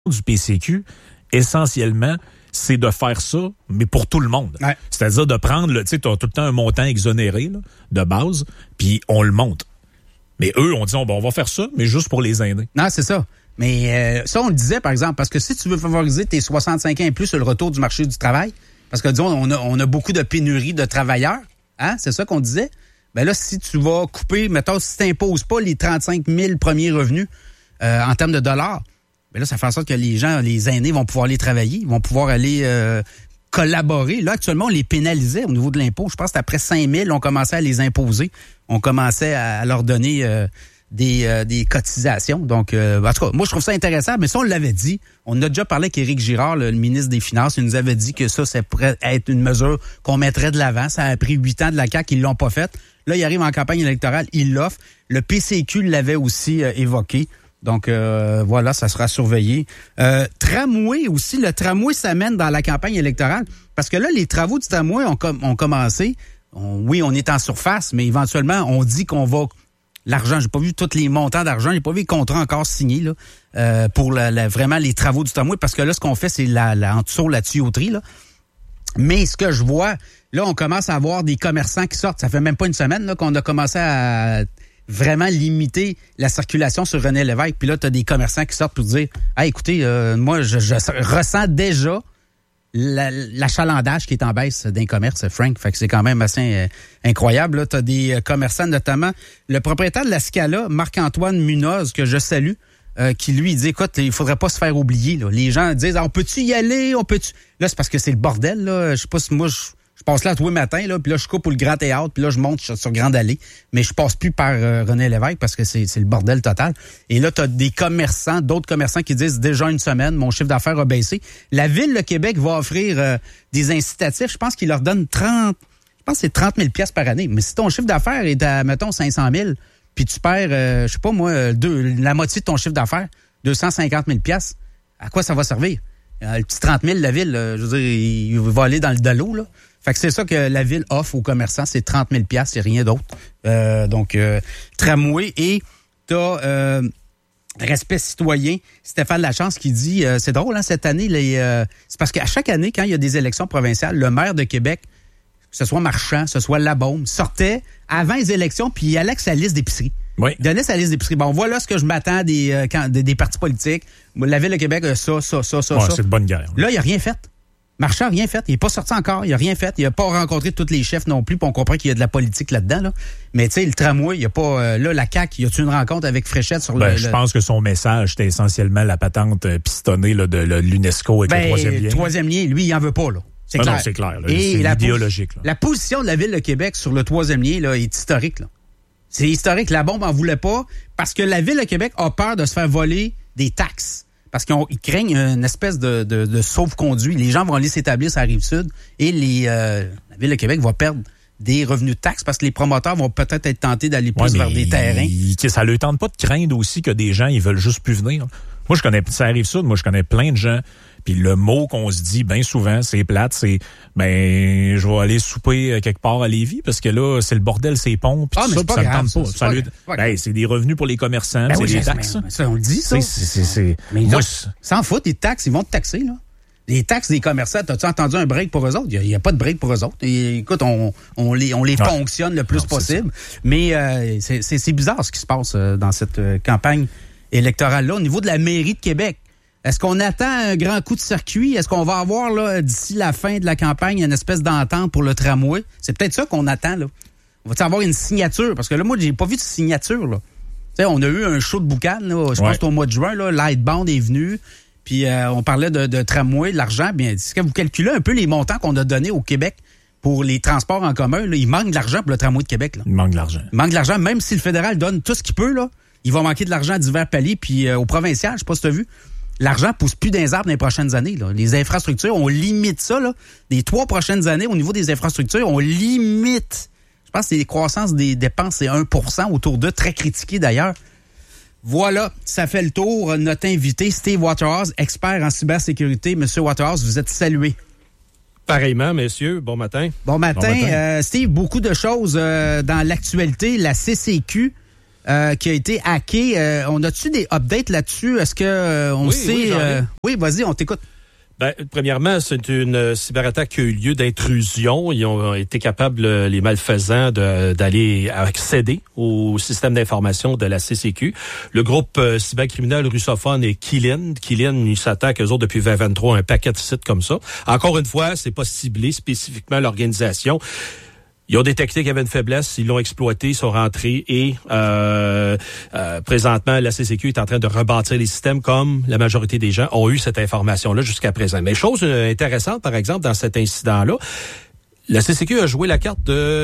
du PCQ, essentiellement, c'est de faire ça, mais pour tout le monde. Ouais. C'est-à-dire de prendre, tu sais, tu as tout le temps un montant exonéré là, de base, puis on le monte. Mais eux, on dit, on va faire ça, mais juste pour les aînés. Non, c'est ça. Mais ça, on le disait, par exemple, parce que si tu veux favoriser tes 65 ans et plus sur le retour du marché du travail, parce que, disons, on a beaucoup de pénurie de travailleurs, hein, c'est ça qu'on disait. Ben là, si tu vas couper, mettons, si tu n'imposes pas les 35 000 premiers revenus en termes de dollars, ben là, ça fait en sorte que les gens, les aînés vont pouvoir aller travailler, ils vont pouvoir aller collaborer. Là, actuellement, on les pénalisait au niveau de l'impôt. Je pense qu'après 5 000, on commençait à les imposer. On commençait à leur donner des cotisations. Donc, en tout cas, moi, je trouve ça intéressant. Mais ça, on l'avait dit. On a déjà parlé avec Éric Girard, le ministre des Finances. Il nous avait dit que ça pourrait être une mesure qu'on mettrait de l'avant. Ça a pris 8 ans de la CAQ, ils l'ont pas faite. Là, il arrive en campagne électorale, il l'offre. Le PCQ l'avait aussi évoqué. Donc, voilà, ça sera surveillé. Tramway aussi. Le tramway s'amène dans la campagne électorale. Parce que là, les travaux du tramway ont commencé. Oui, on est en surface, mais éventuellement, on dit qu'on va... L'argent, j'ai pas vu tous les montants d'argent, j'ai pas vu les contrats encore signés là, pour vraiment les travaux du tramway, parce que là, ce qu'on fait, c'est en dessous la tuyauterie. Là. Mais ce que je vois, là, on commence à avoir des commerçants qui sortent. Ça fait même pas une semaine là, qu'on a commencé à vraiment limiter la circulation sur René Lévesque. Puis là, tu as des commerçants qui sortent pour dire « Hey, écoutez, moi, je ressens déjà l'achalandage qui est en baisse d'un commerce, Frank. » Fait que c'est quand même assez incroyable. Tu as des commerçants, notamment le propriétaire de la Scala, Marc-Antoine Munoz, que je salue, qui lui dit, écoute, il faudrait pas se faire oublier. Là. Les gens disent, on peut-tu y aller? On peut-tu... Là, c'est parce que c'est le bordel. Là. Je sais pas si moi, je passe là tous les matins, là, puis là, je coupe pour le Grand Théâtre, puis là, je monte sur Grande Allée. Mais je passe plus par René Lévesque parce que c'est le bordel total. Et là, tu as des commerçants, d'autres commerçants qui disent, déjà une semaine, mon chiffre d'affaires a baissé. La Ville de Québec va offrir des incitatifs. Je pense qu'il leur donne 30 000 piastres par année. Mais si ton chiffre d'affaires est à, mettons, 500 000, puis tu perds, je sais pas moi, la moitié de ton chiffre d'affaires, 250 000 piastres, à quoi ça va servir? Le petit 30 000, la Ville, je veux dire, il va aller dans le dallo, là. Fait que c'est ça que la Ville offre aux commerçants, c'est 30 000 $, c'est rien d'autre. Donc, tramway. Et t'as Respect citoyen, Stéphane Lachance qui dit, c'est drôle, hein, cette année, c'est parce qu'à chaque année, quand il y a des élections provinciales, le maire de Québec, que ce soit Marchand, que ce soit Labaume, sortait avant les élections, puis il allait avec sa liste d'épicerie. Oui. Il donnait sa liste d'épicerie. Bon, voilà ce que je m'attends des partis politiques. La Ville de Québec, ça. Ouais, c'est de bonne guerre. Là, il n'a rien fait. Marchand n'a rien fait. Il n'est pas sorti encore. Il n'a rien fait. Il n'a pas rencontré tous les chefs non plus. Puis on comprend qu'il y a de la politique là-dedans. Là. Mais tu sais, le tramway, il n'y a pas... là, la CAQ, y a-tu une rencontre avec Fréchette sur Je pense que son message, c'était essentiellement la patente pistonnée là, de l'UNESCO avec le troisième lien. Le troisième lien, lui, il n'en veut pas. Là. C'est clair. Non, c'est clair. Là. Et c'est idéologique. Là. La position de la Ville de Québec sur le troisième lien là, est historique. Là. C'est historique. La bombe n'en voulait pas parce que la Ville de Québec a peur de se faire voler des taxes. Parce qu'ils craignent une espèce de sauve-conduit. Les gens vont aller s'établir sur la Rive-Sud et la Ville de Québec va perdre des revenus de taxes parce que les promoteurs vont peut-être être tentés d'aller plus vers des terrains. Ça ne leur tente pas de craindre aussi que des gens ils veulent juste plus venir. Moi, je connais, ça arrive ça, moi, je connais plein de gens. Puis le mot qu'on se dit bien souvent, c'est plate, c'est je vais aller souper quelque part à Lévis parce que là, c'est le bordel, c'est ponts, puis tout ça, puis ça ne tente pas. C'est des revenus pour les commerçants, c'est des taxes. Ça, on le dit, ça. Mais moi, s'en foutent, des taxes, ils vont te taxer, là. Les taxes des commerçants, t'as-tu entendu un break pour eux autres? Il n'y a pas de break pour eux autres. Et, écoute, on les ponctionne le plus possible. Mais c'est bizarre ce qui se passe dans cette campagne électorale-là. Au niveau de la mairie de Québec, est-ce qu'on attend un grand coup de circuit? Est-ce qu'on va avoir là d'ici la fin de la campagne une espèce d'entente pour le tramway? C'est peut-être ça qu'on attend. Là. On va-t-il avoir une signature? Parce que là, moi, j'ai pas vu de signature. Là. T'sais, on a eu un show de boucan, là, je pense que c'était au mois de juin. Là, Lightbound est venu. Puis on parlait de tramway, de l'argent. Bien, est-ce que vous calculez un peu les montants qu'on a donnés au Québec pour les transports en commun? Là, il manque de l'argent pour le tramway de Québec. Là. Il manque de l'argent. Il manque de l'argent, même si le fédéral donne tout ce qu'il peut. Là, il va manquer de l'argent à divers paliers. Puis au provincial, je sais pas si tu as vu, l'argent pousse plus dans les arbres dans les prochaines années. Là. Les infrastructures, on limite ça. Là. Les 3 prochaines années, au niveau des infrastructures, on limite. Je pense que les croissances des dépenses, c'est 1% autour d'eux, très critiqué d'ailleurs. Voilà, ça fait le tour. Notre invité, Steve Waterhouse, expert en cybersécurité. Monsieur Waterhouse, vous êtes salué. Pareillement, messieurs. Bon matin. Bon matin. Steve, beaucoup de choses dans l'actualité. La CCQ qui a été hacké. On a-tu des updates là-dessus? Est-ce que on sait... Oui, vas-y, on t'écoute. Ben, premièrement, c'est une cyberattaque qui a eu lieu d'intrusion. Ils ont été capables, les malfaisants, d'aller accéder au système d'information de la CCQ. Le groupe cybercriminel russophone est Qilin. Qilin, ils s'attaquent, eux autres, depuis 2023, un paquet de sites comme ça. Encore une fois, c'est pas ciblé spécifiquement l'organisation. Ils ont détecté qu'il y avait une faiblesse, ils l'ont exploité, ils sont rentrés et présentement, la CCQ est en train de rebâtir les systèmes comme la majorité des gens ont eu cette information-là jusqu'à présent. Mais chose intéressante, par exemple, dans cet incident-là, la CCQ a joué la carte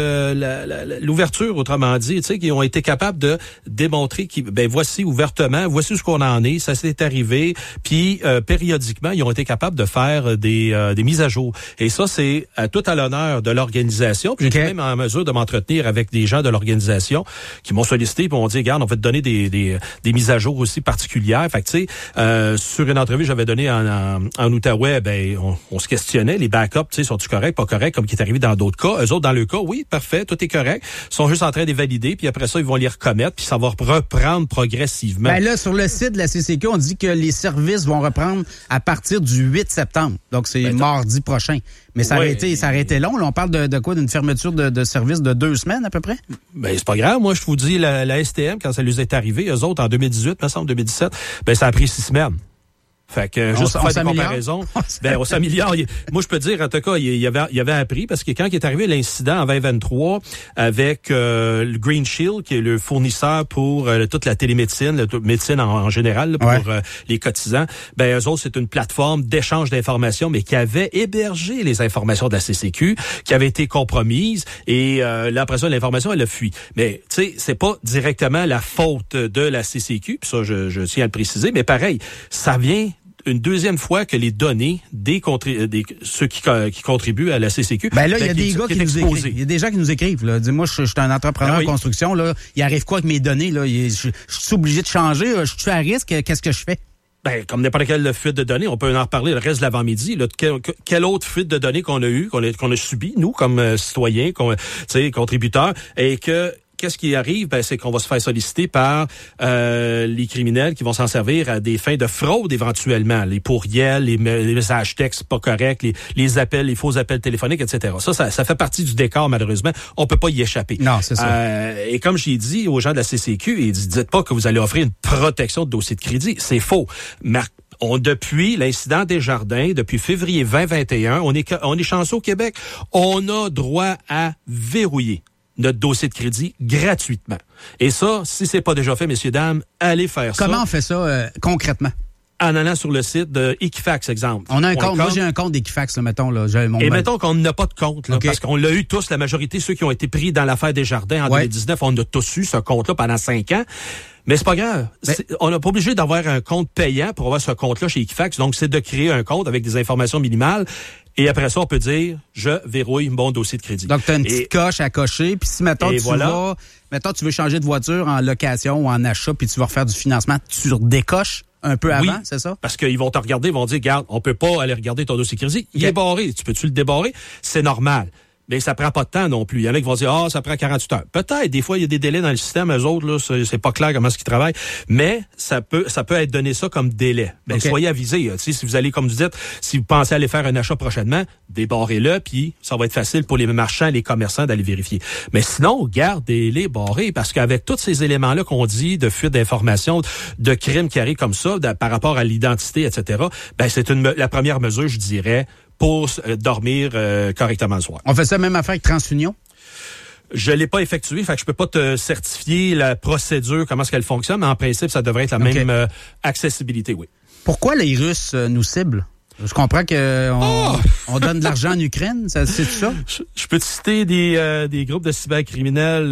de l'ouverture, autrement dit, tu sais, qu'ils ont été capables de démontrer voici ouvertement, voici ce qu'on en est, ça s'est arrivé, puis périodiquement, ils ont été capables de faire des mises à jour. Et ça, c'est tout à l'honneur de l'organisation. Puis j'étais même en mesure de m'entretenir avec des gens de l'organisation qui m'ont sollicité et m'ont dit, regarde, on va te donner des mises à jour aussi particulières. Fait que tu sais, sur une entrevue que j'avais donnée en Outaouais, on se questionnait, les backups, tu sais, sont-ils corrects, pas corrects, comme qui est arrivé dans d'autres cas. Eux autres, dans le cas, oui, parfait, tout est correct. Ils sont juste en train de les valider, puis après ça, ils vont les recommettre, puis ça va reprendre progressivement. Ben là, sur le site de la CCQ, on dit que les services vont reprendre à partir du 8 septembre. Donc, c'est mardi prochain. Mais ça aurait été long. Là, on parle de quoi? D'une fermeture de service de 2 semaines, à peu près? Ben, c'est pas grave. Moi, je vous dis, la STM, quand ça lui est arrivé, eux autres, en 2018, me semble, 2017, ça a pris 6 semaines. Fait que juste pour faire des comparaisons, on s'améliore. Moi, je peux dire, en tout cas, il y avait appris parce que quand il est arrivé l'incident en 2023 avec le Green Shield, qui est le fournisseur pour toute la télémédecine, la médecine en général, là, pour les cotisants, eux autres, c'est une plateforme d'échange d'informations, mais qui avait hébergé les informations de la CCQ, qui avait été compromise, et là, après ça, l'information, elle a fui. Mais, tu sais, c'est pas directement la faute de la CCQ, puis ça, je tiens à le préciser, mais pareil, ça vient une deuxième fois que les données ceux qui contribuent à la CCQ. Ben là, il y a des gars qui nous écrivent. Il y a des gens qui nous écrivent. Là. Dis-moi, je suis un entrepreneur en construction. Là, il arrive quoi avec mes données? Là? Je suis obligé de changer. Je suis à risque. Qu'est-ce que je fais? Comme n'importe quelle fuite de données, on peut en reparler le reste de l'avant-midi. Quelle autre fuite de données qu'on a eu, qu'on a subi, nous, comme citoyens, contributeurs, et que qu'est-ce qui arrive? C'est qu'on va se faire solliciter par les criminels qui vont s'en servir à des fins de fraude éventuellement. Les pourriels, les messages textes pas corrects, les appels, les faux appels téléphoniques, etc. Ça fait partie du décor, malheureusement. On peut pas y échapper. Non, c'est ça. Et comme j'ai dit aux gens de la CCQ, dites pas que vous allez offrir une protection de dossier de crédit. C'est faux. Depuis l'incident des Jardins, depuis février 2021, on est chanceux au Québec. On a droit à verrouiller notre dossier de crédit gratuitement. Et ça, si c'est pas déjà fait, messieurs, dames, allez faire ça. Comment on fait ça concrètement? En allant sur le site de Equifax, exemple. On a un compte. Moi, j'ai un compte d'Equifax, là, mettons. Là, mettons qu'on n'a pas de compte, là, parce qu'on l'a eu tous, la majorité, ceux qui ont été pris dans l'affaire des Jardins en 2019, on a tous eu ce compte-là pendant 5 ans. Mais c'est pas grave. On n'est pas obligé d'avoir un compte payant pour avoir ce compte-là chez Equifax. Donc, c'est de créer un compte avec des informations minimales. Et après ça, on peut dire, je verrouille mon dossier de crédit. Donc, tu as une petite coche à cocher. Puis si, mettons, tu veux changer de voiture en location ou en achat, puis tu vas refaire du financement, tu redécoches un peu avant, c'est ça? Parce qu'ils vont te regarder, ils vont dire, regarde, on peut pas aller regarder ton dossier de crédit. Il est barré. Peux-tu le débarrer? C'est normal. Mais ça prend pas de temps non plus. Il y en a qui vont dire, ça prend 48 heures. Peut-être, des fois, il y a des délais dans le système, eux autres, là, c'est pas clair comment est-ce qu'ils travaillent. Mais ça peut être donné ça comme délai. Soyez avisés. Si vous allez, comme vous dites, si vous pensez aller faire un achat prochainement, débarrez-le, puis ça va être facile pour les marchands, les commerçants d'aller vérifier. Mais sinon, gardez-les barrés, parce qu'avec tous ces éléments-là qu'on dit, de fuite d'informations, de crimes qui arrivent comme ça, par rapport à l'identité, etc., c'est la première mesure, je dirais, pour dormir correctement le soir. On fait ça même affaire avec TransUnion? Je l'ai pas effectué, fait que je peux pas te certifier la procédure, comment est-ce qu'elle fonctionne, mais en principe, ça devrait être la même accessibilité, oui. Pourquoi les Russes nous ciblent? Je comprends on donne de l'argent en Ukraine, c'est ça? Je peux te citer des groupes de cybercriminels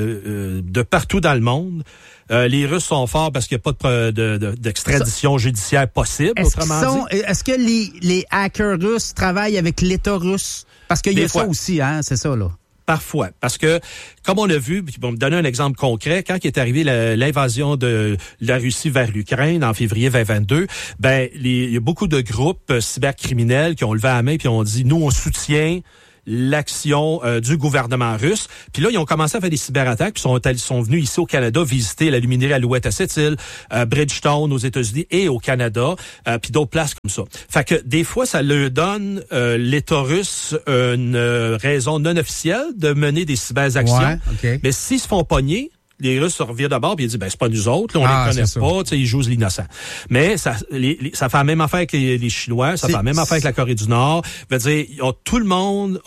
de partout dans le monde. Les Russes sont forts parce qu'il n'y a pas d'extradition judiciaire possible, autrement dit. Est-ce que les hackers russes travaillent avec l'État russe? Parce qu'il y a ça aussi, hein, c'est ça, là. Parfois, parce que, comme on l'a vu, puis pour me donner un exemple concret, quand il est arrivé l'invasion de la Russie vers l'Ukraine en février 2022, il y a beaucoup de groupes cybercriminels qui ont levé la main puis ont dit, nous, on soutient l'action du gouvernement russe. Puis là, ils ont commencé à faire des cyberattaques, puis sont venus ici au Canada visiter l'aluminerie Alouette à Sept-Îles, Bridgetown aux États-Unis et au Canada, puis d'autres places comme ça. Fait que des fois, ça leur donne l'État russe une raison non officielle de mener des cyberactions. Ouais, okay. Mais s'ils se font pogner, les Russes se revirent d'abord et ils disent c'est pas nous autres, là, on les connaît pas, ils jouent l'innocent. Mais ça fait la même affaire avec les Chinois, ça fait la même affaire avec la Corée du Nord. Veut dire, tout le monde,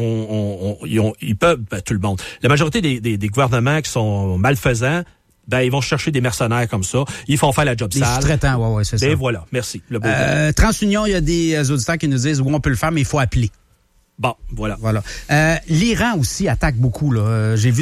ils peuvent, tout le monde. La majorité des gouvernements qui sont malfaisants, ils vont chercher des mercenaires comme ça. Ils font faire la job sale. Des sous-traitants, ouais, c'est ça. Et voilà, merci. TransUnion, il y a des auditeurs qui nous disent on peut le faire, mais il faut appeler. Bon, voilà. L'Iran aussi attaque beaucoup, là. J'ai vu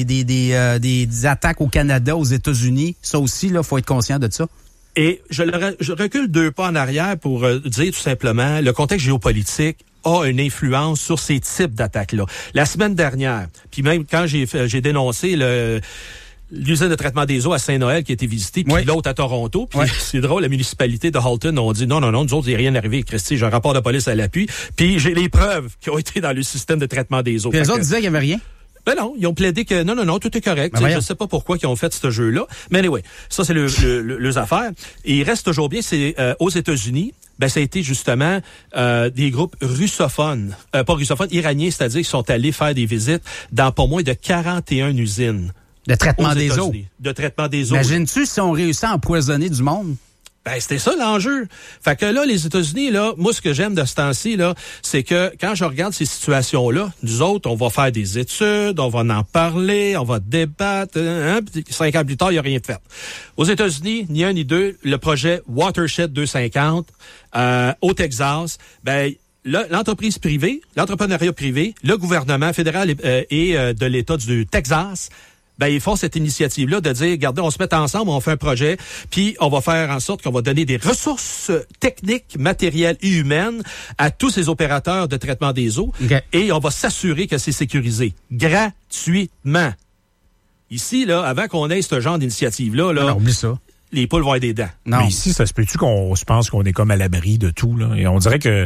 des attaques au Canada, aux États-Unis. Ça aussi, là, faut être conscient de ça. Et je recule 2 pas en arrière pour dire tout simplement, le contexte géopolitique a une influence sur ces types d'attaques-là. La semaine dernière, puis même quand j'ai dénoncé l'usine de traitement des eaux à Saint-Noël qui a été visitée, puis l'autre à Toronto. Puis c'est drôle, la municipalité de Halton ont dit non, nous autres, il n'y a rien arrivé, Christy, j'ai un rapport de police à l'appui, puis j'ai les preuves qui ont été dans le système de traitement des eaux. Puis les autres disaient qu'il n'y avait rien? Ben non, ils ont plaidé que non, tout est correct. Je sais pas pourquoi ils ont fait ce jeu-là. Mais anyway, ça c'est leurs affaires. Et il reste toujours bien, c'est aux États-Unis, ça a été justement des groupes russophones, pas russophones, iraniens, c'est-à-dire qu'ils sont allés faire des visites dans pas moins de 41 usines. De traitement des eaux. De traitement des eaux. Imagines-tu si on réussit à empoisonner du monde? C'était ça l'enjeu. Fait que là, les États-Unis, là, moi, ce que j'aime de ce temps-ci, là, c'est que quand je regarde ces situations-là, nous autres, on va faire des études, on va en parler, on va débattre, 5 ans plus tard, il n'y a rien fait. Aux États-Unis, ni un ni deux, le projet Watershed 250, au Texas, l'entreprise privée, l'entrepreneuriat privé, le gouvernement fédéral et de l'État du Texas, ils font cette initiative-là de dire, regardez, on se met ensemble, on fait un projet, puis on va faire en sorte qu'on va donner des ressources techniques, matérielles et humaines à tous ces opérateurs de traitement des eaux, et on va s'assurer que c'est sécurisé gratuitement. Ici, là, avant qu'on ait ce genre d'initiative-là, non, oublie ça. Les poules vont être des dents. Non. Mais ici, ça se peut-tu qu'on se pense qu'on est comme à l'abri de tout, là? Et on dirait que...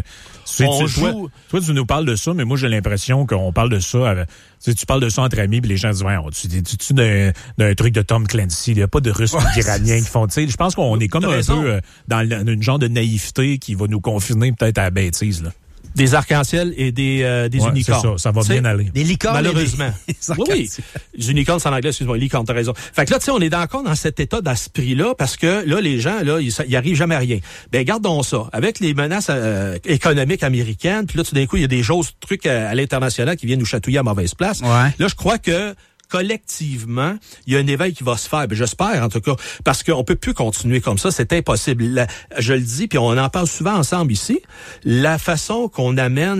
Toi, tu nous parles de ça, mais moi, j'ai l'impression qu'on parle de ça... tu parles de ça entre amis, puis les gens disent, tu d'un truc de Tom Clancy, il n'y a pas de Russes ou d'Iraniens qui font... Je pense qu'on est comme un peu dans une genre de naïveté qui va nous confiner peut-être à la bêtise, là. Des arcs-en-ciel et des unicornes. Ça va bien aller. Des licornes. Malheureusement. Oui. Les unicornes, c'est en anglais, excuse-moi, licornes, t'as raison. Fait que là, on est encore dans cet état d'esprit-là parce que là, les gens, là, ils arrivent jamais à rien. Gardons ça. Avec les menaces économiques américaines, puis là, tout d'un coup, il y a des trucs à l'international qui viennent nous chatouiller à mauvaise place. Ouais. Là, je crois que collectivement, il y a un éveil qui va se faire. J'espère, en tout cas, parce qu'on peut plus continuer comme ça. C'est impossible. Je le dis, puis on en parle souvent ensemble ici. La façon qu'on amène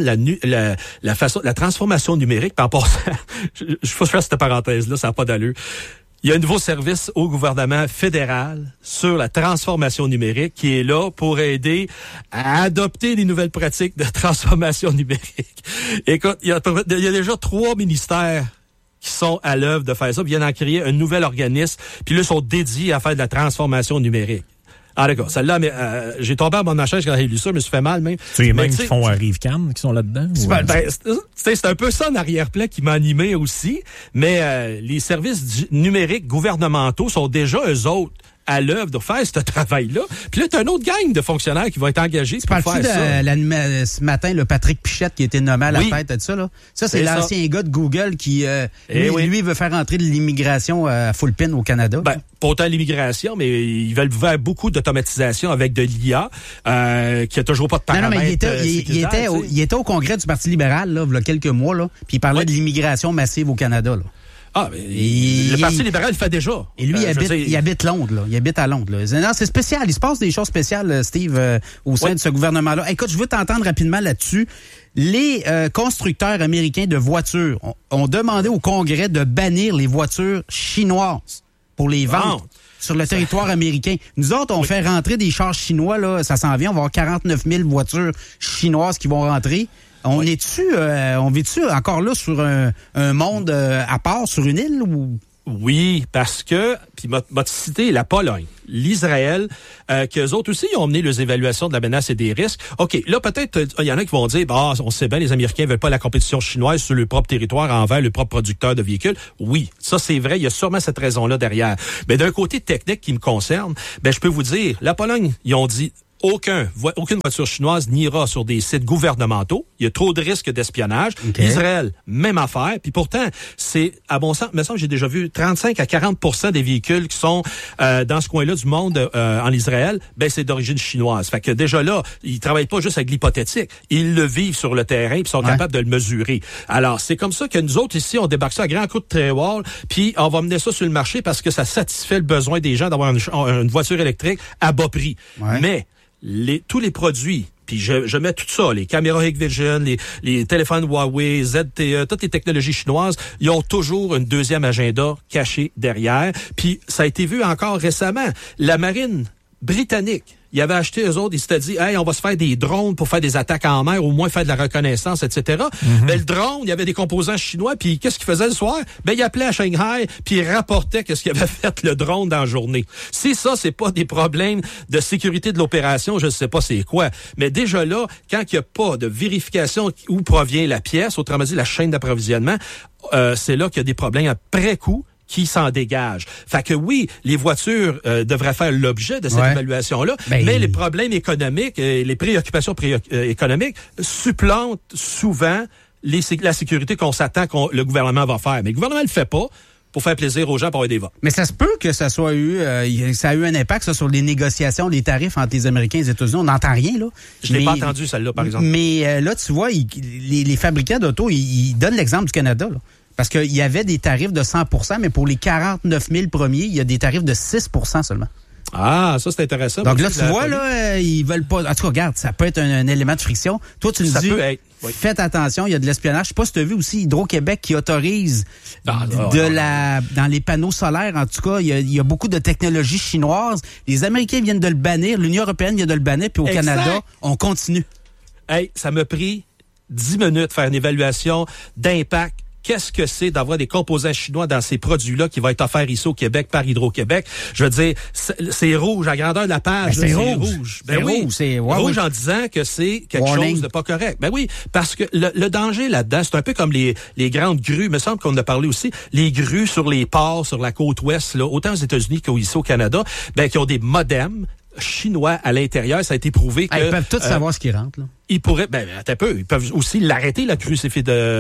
la transformation numérique, par rapport je faut faire cette parenthèse-là, ça n'a pas d'allure. Il y a un nouveau service au gouvernement fédéral sur la transformation numérique qui est là pour aider à adopter des nouvelles pratiques de transformation numérique. Écoute, il y a déjà 3 ministères qui sont à l'œuvre de faire ça, puis viennent en créer un nouvel organisme, puis là, ils sont dédiés à faire de la transformation numérique. Ah d'accord, celle-là, mais j'ai tombé à mon chaise quand j'ai lu ça, je me suis fait mal même. Tu es même qui font Rive-Can, qui sont là-dedans? C'est un peu ça en arrière-plan qui m'a animé aussi, mais les services numériques gouvernementaux sont déjà eux autres à l'œuvre de faire ce travail-là. Puis là, t'as une autre gang de fonctionnaires qui vont être engagés pour faire ça. Tu parles ce matin, le Patrick Pichette qui a été nommé à la tête de ça, là. Ça, c'est l'ancien gars de Google qui, lui, veut faire entrer de l'immigration à full pin au Canada. Pas autant l'immigration, mais ils veulent faire beaucoup d'automatisation avec de l'IA, qui a toujours pas de paramètres. Non, mais il était au congrès du Parti libéral, là, il y a quelques mois, là, puis il parlait de l'immigration massive au Canada, là. Le Parti libéral le fait déjà. Et lui, il habite Londres, là. Il habite à Londres, là. Non, c'est spécial. Il se passe des choses spéciales, Steve, au sein de ce gouvernement-là. Écoute, je veux t'entendre rapidement là-dessus. Les constructeurs américains de voitures ont demandé au Congrès de bannir les voitures chinoises pour les vendre sur le territoire américain. Nous autres, on fait rentrer des chars chinois, là. Ça s'en vient. On va avoir 49 000 voitures chinoises qui vont rentrer. On vit-tu encore là sur un monde à part, sur une île ou... Oui, parce que, puis m'a cité la Pologne, l'Israël, qu'eux autres aussi ils ont mené leurs évaluations de la menace et des risques. OK, là peut-être, il y en a qui vont dire, on sait bien, les Américains veulent pas la compétition chinoise sur leur propre territoire envers le propre producteur de véhicules. Oui, ça c'est vrai, il y a sûrement cette raison-là derrière. Mais d'un côté technique qui me concerne, je peux vous dire, la Pologne, ils ont dit, aucune voiture chinoise n'ira sur des sites gouvernementaux. Il y a trop de risques d'espionnage. Okay. Israël, même affaire. Puis pourtant, c'est, à bon sens, me semble, j'ai déjà vu 35 à 40% des véhicules qui sont dans ce coin-là du monde en Israël, c'est d'origine chinoise. Fait que déjà là, ils travaillent pas juste avec l'hypothétique. Ils le vivent sur le terrain puis sont capables de le mesurer. Alors, c'est comme ça que nous autres, ici, on débarque ça à grands coups de tréwall puis on va mener ça sur le marché parce que ça satisfait le besoin des gens d'avoir une voiture électrique à bas prix. Ouais. Mais tous les produits, puis je mets tout ça, les caméras Hikvision, les téléphones Huawei, ZTE, toutes les technologies chinoises, ils ont toujours une deuxième agenda caché derrière. Puis ça a été vu encore récemment. La marine britannique, ils avaient acheté, eux autres, ils s'étaient dit, on va se faire des drones pour faire des attaques en mer, au moins faire de la reconnaissance, etc. Mais le drone, il y avait des composants chinois, puis qu'est-ce qu'il faisait le soir? Il appelait à Shanghai, puis il rapportait qu'est-ce qu'il avait fait le drone dans la journée. Si ça, c'est pas des problèmes de sécurité de l'opération, je ne sais pas c'est quoi. Mais déjà là, quand il n'y a pas de vérification où provient la pièce, autrement dit, la chaîne d'approvisionnement, c'est là qu'il y a des problèmes après coup qui s'en dégage. Fait que oui, les voitures devraient faire l'objet de cette évaluation-là, mais les problèmes économiques, les préoccupations économiques supplantent souvent la sécurité qu'on s'attend que le gouvernement va faire. Mais le gouvernement ne le fait pas pour faire plaisir aux gens pour avoir des votes. Mais ça se peut que ça soit ça a eu un impact ça, sur les négociations, les tarifs entre les Américains et les États-Unis. On n'entend rien, là. Je l'ai pas entendu, celle-là, par exemple. Mais là, tu vois, les fabricants d'auto, ils donnent l'exemple du Canada, là. Parce qu'il y avait des tarifs de 100%, mais pour les 49 000 premiers, il y a des tarifs de 6% seulement. Ah, ça, c'est intéressant. Donc là, tu vois, là, ils veulent pas... En tout cas, regarde, ça peut être un élément de friction. Toi, tu me dis, faites attention, il y a de l'espionnage. Je sais pas si tu as vu aussi Hydro-Québec qui autorise dans les panneaux solaires. En tout cas, il y a beaucoup de technologies chinoises. Les Américains viennent de le bannir, l'Union européenne vient de le bannir, puis au Canada, on continue. Ça m'a pris 10 minutes de faire une évaluation d'impact. Qu'est-ce que c'est d'avoir des composants chinois dans ces produits-là qui vont être offerts ici au Québec par Hydro-Québec? Je veux dire, c'est rouge à grandeur de la page. C'est rouge. C'est rouge en disant que c'est quelque chose de pas correct. Oui, parce que le danger là-dedans, c'est un peu comme les grandes grues. Il me semble qu'on en a parlé aussi. Les grues sur les ports, sur la côte ouest, là, autant aux États-Unis qu'ici au Canada, qui ont des modems chinois à l'intérieur. Ça a été prouvé que... Ils peuvent tous savoir ce qui rentre, là. Ils pourraient, attends un peu, ils peuvent aussi l'arrêter, la crucifix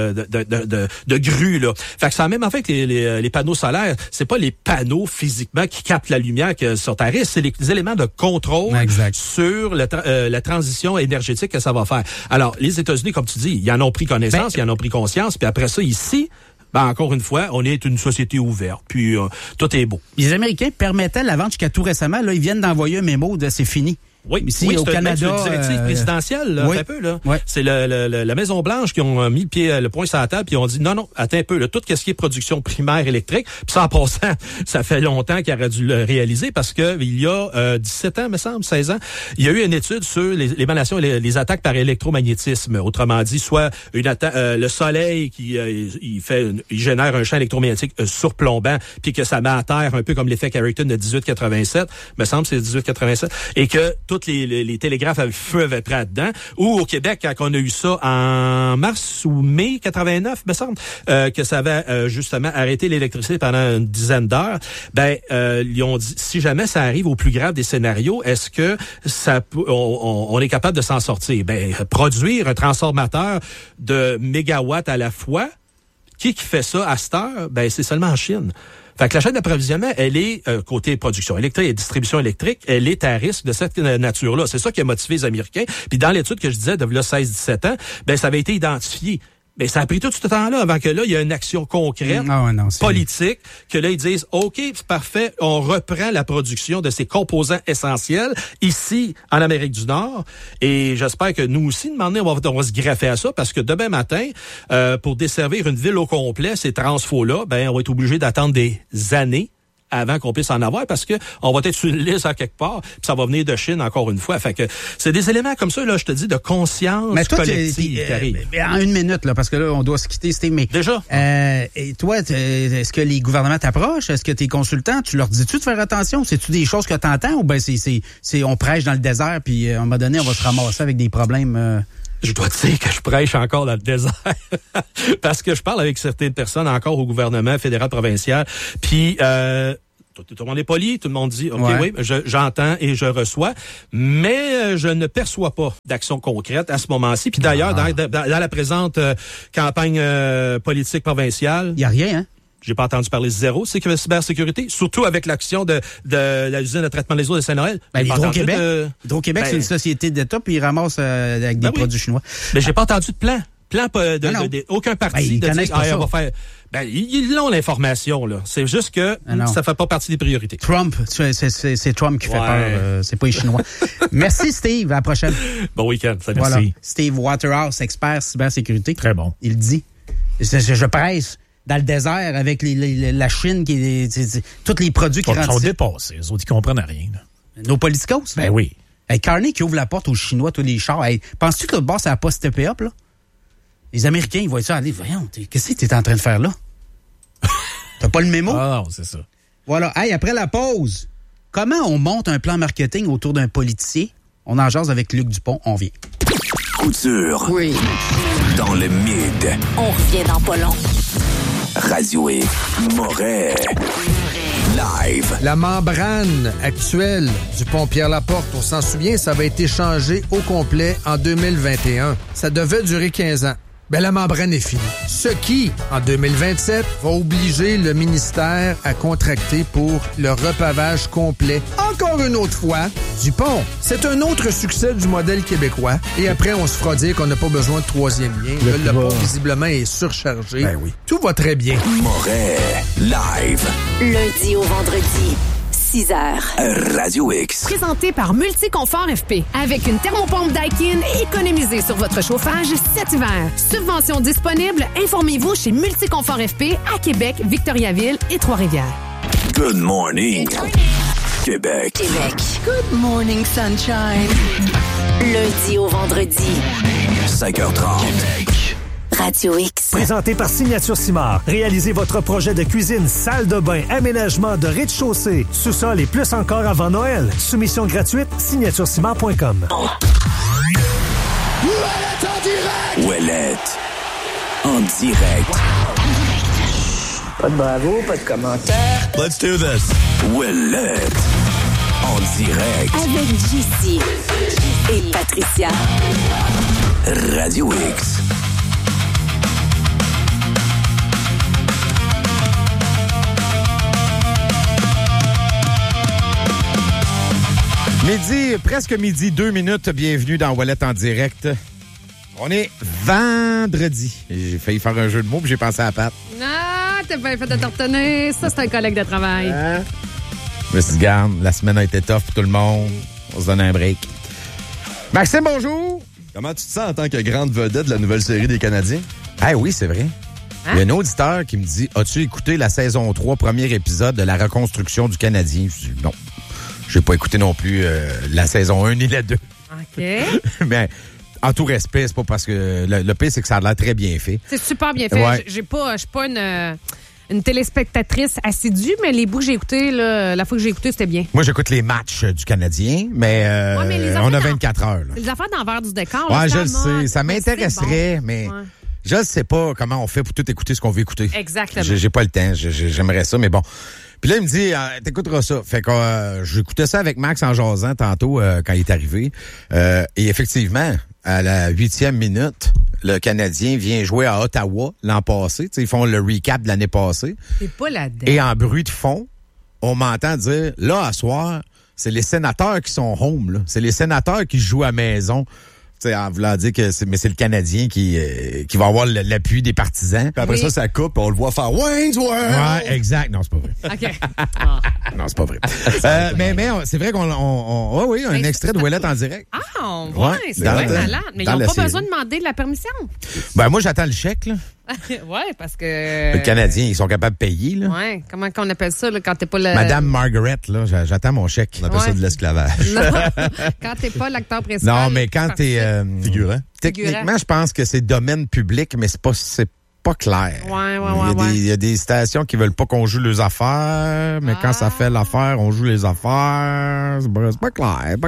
de grue, là. Fait que ça a même en fait que les panneaux solaires, c'est pas les panneaux physiquement qui captent la lumière sur ta risque, c'est les éléments de contrôle sur la transition énergétique que ça va faire. Alors, les États-Unis, comme tu dis, ils en ont pris connaissance, ils en ont pris conscience, puis après ça, ici, encore une fois, on est une société ouverte, puis tout est beau. Les Américains permettaient la vente jusqu'à tout récemment. Là, ils viennent d'envoyer un mémo de c'est fini. Oui, ici, au Canada, c'est une directive présidentielle, là, un peu, là. Oui. C'est la Maison-Blanche qui ont mis le poing sur la table puis ont dit non, attends un peu, là, tout ce qui est production primaire électrique, puis ça en passant, ça fait longtemps qu'il aurait dû le réaliser parce que il y a 17 ans, me semble, 16 ans, il y a eu une étude sur l'émanation et les attaques par électromagnétisme. Autrement dit, soit une attaque, le soleil qui il génère un champ électromagnétique surplombant, puis que ça met à terre un peu comme l'effet Carrington de 1887, me semble c'est 1887, et que toutes les télégraphes avec feu avaient pris là-dedans. Ou au Québec, quand on a eu ça en mars ou mai 89, me semble, que ça avait justement arrêté l'électricité pendant une dizaine d'heures, ils ont dit, si jamais ça arrive au plus grave des scénarios, est-ce que on est capable de s'en sortir? Produire un transformateur de mégawatts à la fois, qui fait ça à cette heure? C'est seulement en Chine. Fait que la chaîne d'approvisionnement, elle est côté production électrique et distribution électrique, elle est à risque de cette nature-là. C'est ça qui a motivé les Américains. Puis dans l'étude que je disais de 16-17 ans, ça avait été identifié. Mais ça a pris tout ce temps-là avant que là, il y ait une action concrète, politique, que là, ils disent, OK, c'est parfait, on reprend la production de ces composants essentiels ici, en Amérique du Nord. Et j'espère que nous aussi, demander, on va se greffer à ça, parce que demain matin, pour desservir une ville au complet, ces transfos-là, on va être obligé d'attendre des années avant qu'on puisse en avoir parce que on va être sur une liste à quelque part, puis ça va venir de Chine encore une fois. Fait que c'est des éléments comme ça, là, je te dis, de conscience collective qui arrive. En une minute, là, parce que là, on doit se quitter, Steve, mais... Déjà? Et toi, est-ce que les gouvernements t'approchent? Est-ce que tes consultants, tu leur dis-tu de faire attention? C'est-tu des choses que t'entends ou ben c'est on prêche dans le désert puis à un moment donné, on va se ramasser avec des problèmes... Je dois te dire que je prêche encore dans le désert parce que je parle avec certaines personnes encore au gouvernement fédéral, provincial, puis tout le monde est poli, tout le monde dit, OK, oui, j'entends et je reçois, mais je ne perçois pas d'action concrète à ce moment-ci. Puis d'ailleurs, dans la présente campagne politique provinciale... Il n'y a rien, hein? J'ai pas entendu parler zéro cybersécurité, surtout avec l'action de l'usine de traitement des eaux de Saint-Noël. Hydro-Québec, c'est une société d'État, puis ils ramassent avec des produits chinois. Mais j'ai pas entendu de plan. Aucun parti de dire, on va faire... ils l'ont l'information, là. C'est juste que ça fait pas partie des priorités. Trump, c'est Trump qui fait peur. C'est pas les Chinois. Merci, Steve. À la prochaine. Bon week-end. Salut. Voilà. Steve Waterhouse, expert cybersécurité. Très bon. Il dit. Je presse dans le désert avec la Chine, tous les produits qui rentrent. Ils sont dépassés. Ils ont dit qu'ils comprennent rien. Là. Nos politicos? Ben oui. Hey, Carney qui ouvre la porte aux Chinois, tous les chars. Hey, penses-tu que l'autre bord, ça n'a pas steppé up, là? Les Américains, ils voient ça aller. Voyons, qu'est-ce que tu es en train de faire là? T'as pas le mémo? Ah non, c'est ça. Voilà. Hey, après la pause, comment on monte un plan marketing autour d'un politicien? On en jase avec Luc Dupont. On vient. Couture. Oui. Dans le mid. On revient dans pas long. Radio X. Moret. Live. La membrane actuelle du pont Pierre-Laporte, on s'en souvient, ça avait été changé au complet en 2021. Ça devait durer 15 ans. Ben, la membrane est finie. Ce qui, en 2027, va obliger le ministère à contracter pour le repavage complet, encore une autre fois, du pont. C'est un autre succès du modèle québécois. Et après, on se fera dire qu'on n'a pas besoin de troisième lien. Le pont, visiblement, est surchargé. Ben oui. Tout va très bien. Moret. Live. Lundi au vendredi. 6h. Radio X. Présenté par Multiconfort FP. Avec une thermopompe Daikin, économisez sur votre chauffage cet hiver. Subvention disponible, informez-vous chez Multiconfort FP à Québec, Victoriaville et Trois-Rivières. Good morning. Québec. Good morning, sunshine. Lundi au vendredi. 5h30. Radio X. Présenté par Signature Simard. Réalisez votre projet de cuisine, salle de bain, aménagement de rez-de-chaussée, sous-sol et plus encore avant Noël. Soumission gratuite, signaturesimard.com. Ouellette en direct. Pas de bravo, pas de commentaire. Let's do this. Ouellette en direct. Avec JC et Patricia. Radio X. Presque midi, 2 minutes. Bienvenue dans Ouellette en direct. On est vendredi. J'ai failli faire un jeu de mots, puis j'ai pensé à Pat. Ah, t'as bien fait de te retenir. Ça, c'est un collègue de travail. Je me suis dit, garde, la semaine a été tough pour tout le monde. On se donne un break. Maxime, bonjour. Comment tu te sens en tant que grande vedette de la nouvelle série des Canadiens? Ah oui, c'est vrai. Hein? Il y a un auditeur qui me dit, as-tu écouté la saison 3, premier épisode de la reconstruction du Canadien? Je dis, non. J'ai pas écouté non plus la saison 1 ni la 2. OK. Mais en tout respect, c'est pas parce que... Le pire, c'est que ça a l'air très bien fait. C'est super bien fait. Ouais. Je suis pas une téléspectatrice assidue, mais les bouts que j'ai écoutés, la fois que j'ai écouté, c'était bien. Moi, j'écoute les matchs du Canadien, mais, on a 24 heures. Là. Les affaires d'envers du décor. Ouais, je le sais. Ça m'intéresserait, mais... Ouais. Je ne sais pas comment on fait pour tout écouter ce qu'on veut écouter. Exactement. J'ai pas le temps. J'aimerais ça, mais bon... Puis là, il me dit, t'écouteras ça. Fait que j'écoutais ça avec Max en jasant tantôt quand il est arrivé. Et effectivement, à la 8e minute, le Canadien vient jouer à Ottawa l'an passé. T'sais, ils font le recap de l'année passée. C'est pas là-dedans. Et en bruit de fond, on m'entend dire, là, à soir, c'est les sénateurs qui sont home. Là. C'est les sénateurs qui jouent à maison. T'sais, en voulant dire que c'est le Canadien qui va avoir l'appui des partisans. Puis après ça coupe, on le voit faire Wayne's World. Ouais, exact. Non, c'est pas vrai. OK. Non, c'est pas vrai. Mais c'est vrai qu'on oui, un extrait de Ouellette en direct. Ah, ouais, c'est vrai malade. Mais ils n'ont pas besoin de demander de la permission. Ben moi, j'attends le chèque, là. Oui, parce que... Le Canadien, ils sont capables de payer, là. Oui, comment qu'on appelle ça, là, quand t'es pas le... Madame Margaret, là, j'attends mon chèque. On appelle ça de l'esclavage. Non, quand t'es pas l'acteur principal. Non, mais quand t'es... Figurant. Techniquement, je pense que c'est domaine public, mais c'est pas clair. Il y a des stations qui veulent pas qu'on joue les affaires, mais quand ça fait l'affaire, on joue les affaires. C'est pas clair,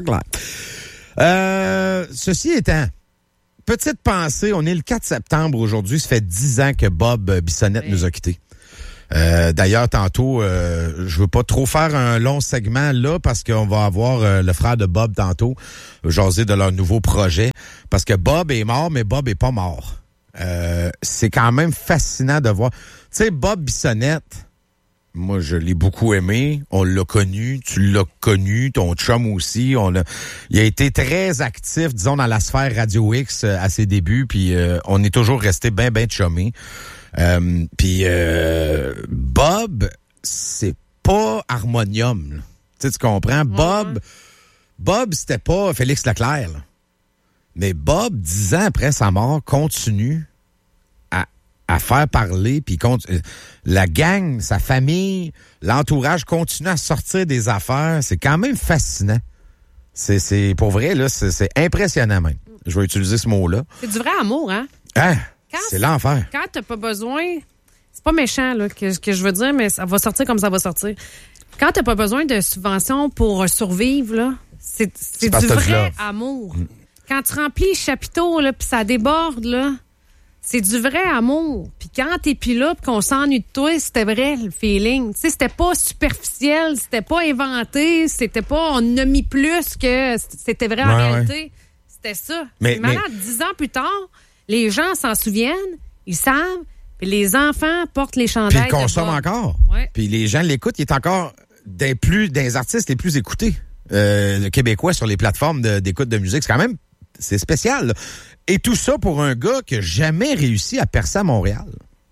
ceci étant, petite pensée, on est le 4 septembre aujourd'hui, ça fait 10 ans que Bob Bissonnette nous a quittés. D'ailleurs, tantôt, je veux pas trop faire un long segment là parce qu'on va avoir le frère de Bob tantôt jaser de leur nouveau projet. Parce que Bob est mort, mais Bob est pas mort. C'est quand même fascinant de voir. Tu sais, Bob Bissonnette, moi, je l'ai beaucoup aimé. On l'a connu. Tu l'as connu. Ton chum aussi. Il a été très actif, disons, dans la sphère Radio X à ses débuts. Puis on est toujours resté bien chummés. Puis Bob, c'est pas Harmonium. Là. Tu comprends? Bob, c'était pas Félix Leclerc. Là. Mais Bob, 10 ans après sa mort, continue à faire parler, puis la gang, sa famille, l'entourage continue à sortir des affaires. C'est quand même fascinant. C'est pour vrai, là, c'est impressionnant même. Je vais utiliser ce mot-là. C'est du vrai amour, hein? C'est l'enfer. Quand t'as pas besoin... C'est pas méchant, là, que je veux dire, mais ça va sortir comme ça va sortir. Quand t'as pas besoin de subventions pour survivre, là, c'est du vrai amour. Quand tu remplis le chapiteau, là, puis ça déborde, là, c'est du vrai amour. Puis quand t'es plus là, puis qu'on s'ennuie de toi, c'était vrai, le feeling. Tu sais, c'était pas superficiel, c'était pas inventé, c'était pas on a mis plus que c'était vrai en réalité. C'était ça. C'est malade. 10 ans plus tard, les gens s'en souviennent, ils savent, puis les enfants portent les chandails. Puis ils consomment encore. Ouais. Puis les gens l'écoutent, il est encore des artistes les plus écoutés québécois sur les plateformes d'écoute de musique. C'est spécial, là. Et tout ça pour un gars qui n'a jamais réussi à percer à Montréal.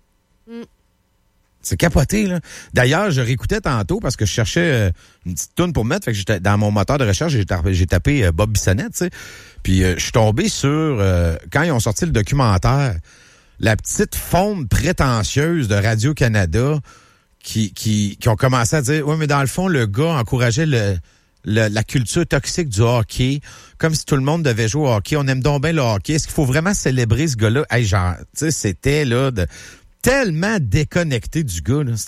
C'est capoté, là. D'ailleurs, je réécoutais tantôt parce que je cherchais une petite toune pour mettre. Fait que j'étais dans mon moteur de recherche, j'ai tapé Bob Bissonnette, tu sais. Puis je suis tombé sur, quand ils ont sorti le documentaire, la petite faune prétentieuse de Radio-Canada qui ont commencé à dire, oui, mais dans le fond, le gars encourageait la culture toxique du hockey, comme si tout le monde devait jouer au hockey. On aime donc bien le hockey. Est-ce qu'il faut vraiment célébrer ce gars-là? Hey, genre, tu sais, c'était là tellement déconnecté du gars, là.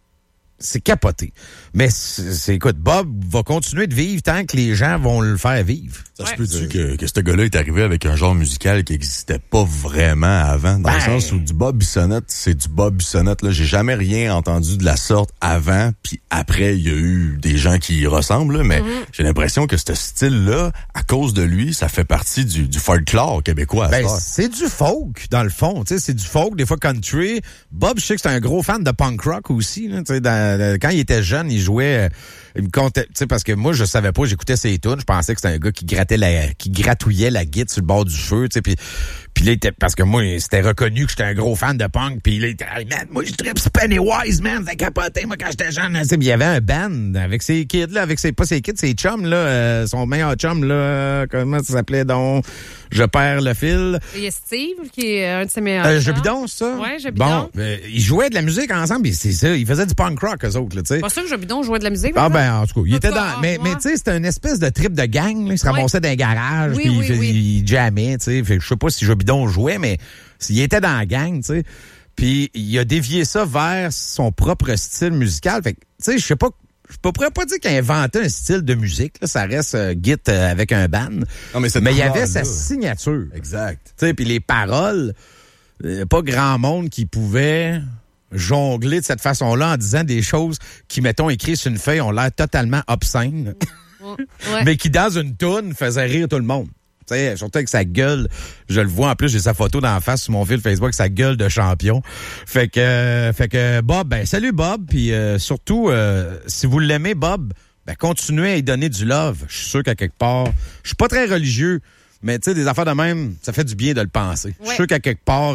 C'est capoté. Mais écoute, Bob va continuer de vivre tant que les gens vont le faire vivre. Ça se peut-tu que ce gars-là est arrivé avec un genre musical qui n'existait pas vraiment avant, dans le sens où du Bob Bissonnette, c'est du Bob Bissonnette, là. J'ai jamais rien entendu de la sorte avant, puis après, il y a eu des gens qui y ressemblent, là, mais j'ai l'impression que ce style-là, à cause de lui, ça fait partie du folklore québécois. C'est du folk, dans le fond. Tu sais, c'est du folk, des fois country. Bob, je sais que c'est un gros fan de punk rock aussi, là, tu sais, quand il était jeune, il jouait, il me comptait, tu sais, parce que moi, je savais pas, j'écoutais ses tunes, je pensais que c'était un gars qui gratouillait la guitare sur le bord du feu, tu sais, puis là, parce que moi, c'était reconnu que j'étais un gros fan de punk, puis là, il était, man, moi, je tripe Pennywise, man, c'est capoté, moi, quand j'étais jeune, tu sais, il y avait un band avec ses kids, là, pas ses kids, ses chums, là, son meilleur chum, là, comment ça s'appelait donc? Je perds le fil. Il y a Steve, qui est un de ses meilleurs. Je bidon, ça? Ouais, je bidon. Bon, ils jouaient de la musique ensemble, et c'est ça, ils faisaient du punk rock, eux autres, là, tu sais. Pas sûr que je bidon jouait de la musique. En tout cas, il était dans, mais tu sais, c'était une espèce de trip de gang, là, ils se ramassaient dans un garage, puis ils jammaient, tu sais. Je sais pas si je bidon jouait, mais il était dans la gang, tu sais. Puis il a dévié ça vers son propre style musical. Fait que, tu sais, je pourrais pas dire qu'il a inventé un style de musique. Là, ça reste Git avec un band. Non, mais il y avait sa signature. Exact. Tu sais, puis les paroles, pas grand monde qui pouvait jongler de cette façon-là en disant des choses qui, mettons, écrites sur une feuille, ont l'air totalement obscènes. Mais qui, dans une toune, faisaient rire tout le monde. T'sais, surtout avec sa gueule, je le vois en plus, j'ai sa photo d'en face sur mon fil Facebook, sa gueule de champion. Fait que Bob, salut Bob, puis surtout si vous l'aimez Bob, continuez à y donner du love. Je suis sûr qu'à quelque part, je suis pas très religieux, mais tu sais des affaires de même, ça fait du bien de le penser. Je suis sûr qu'à quelque part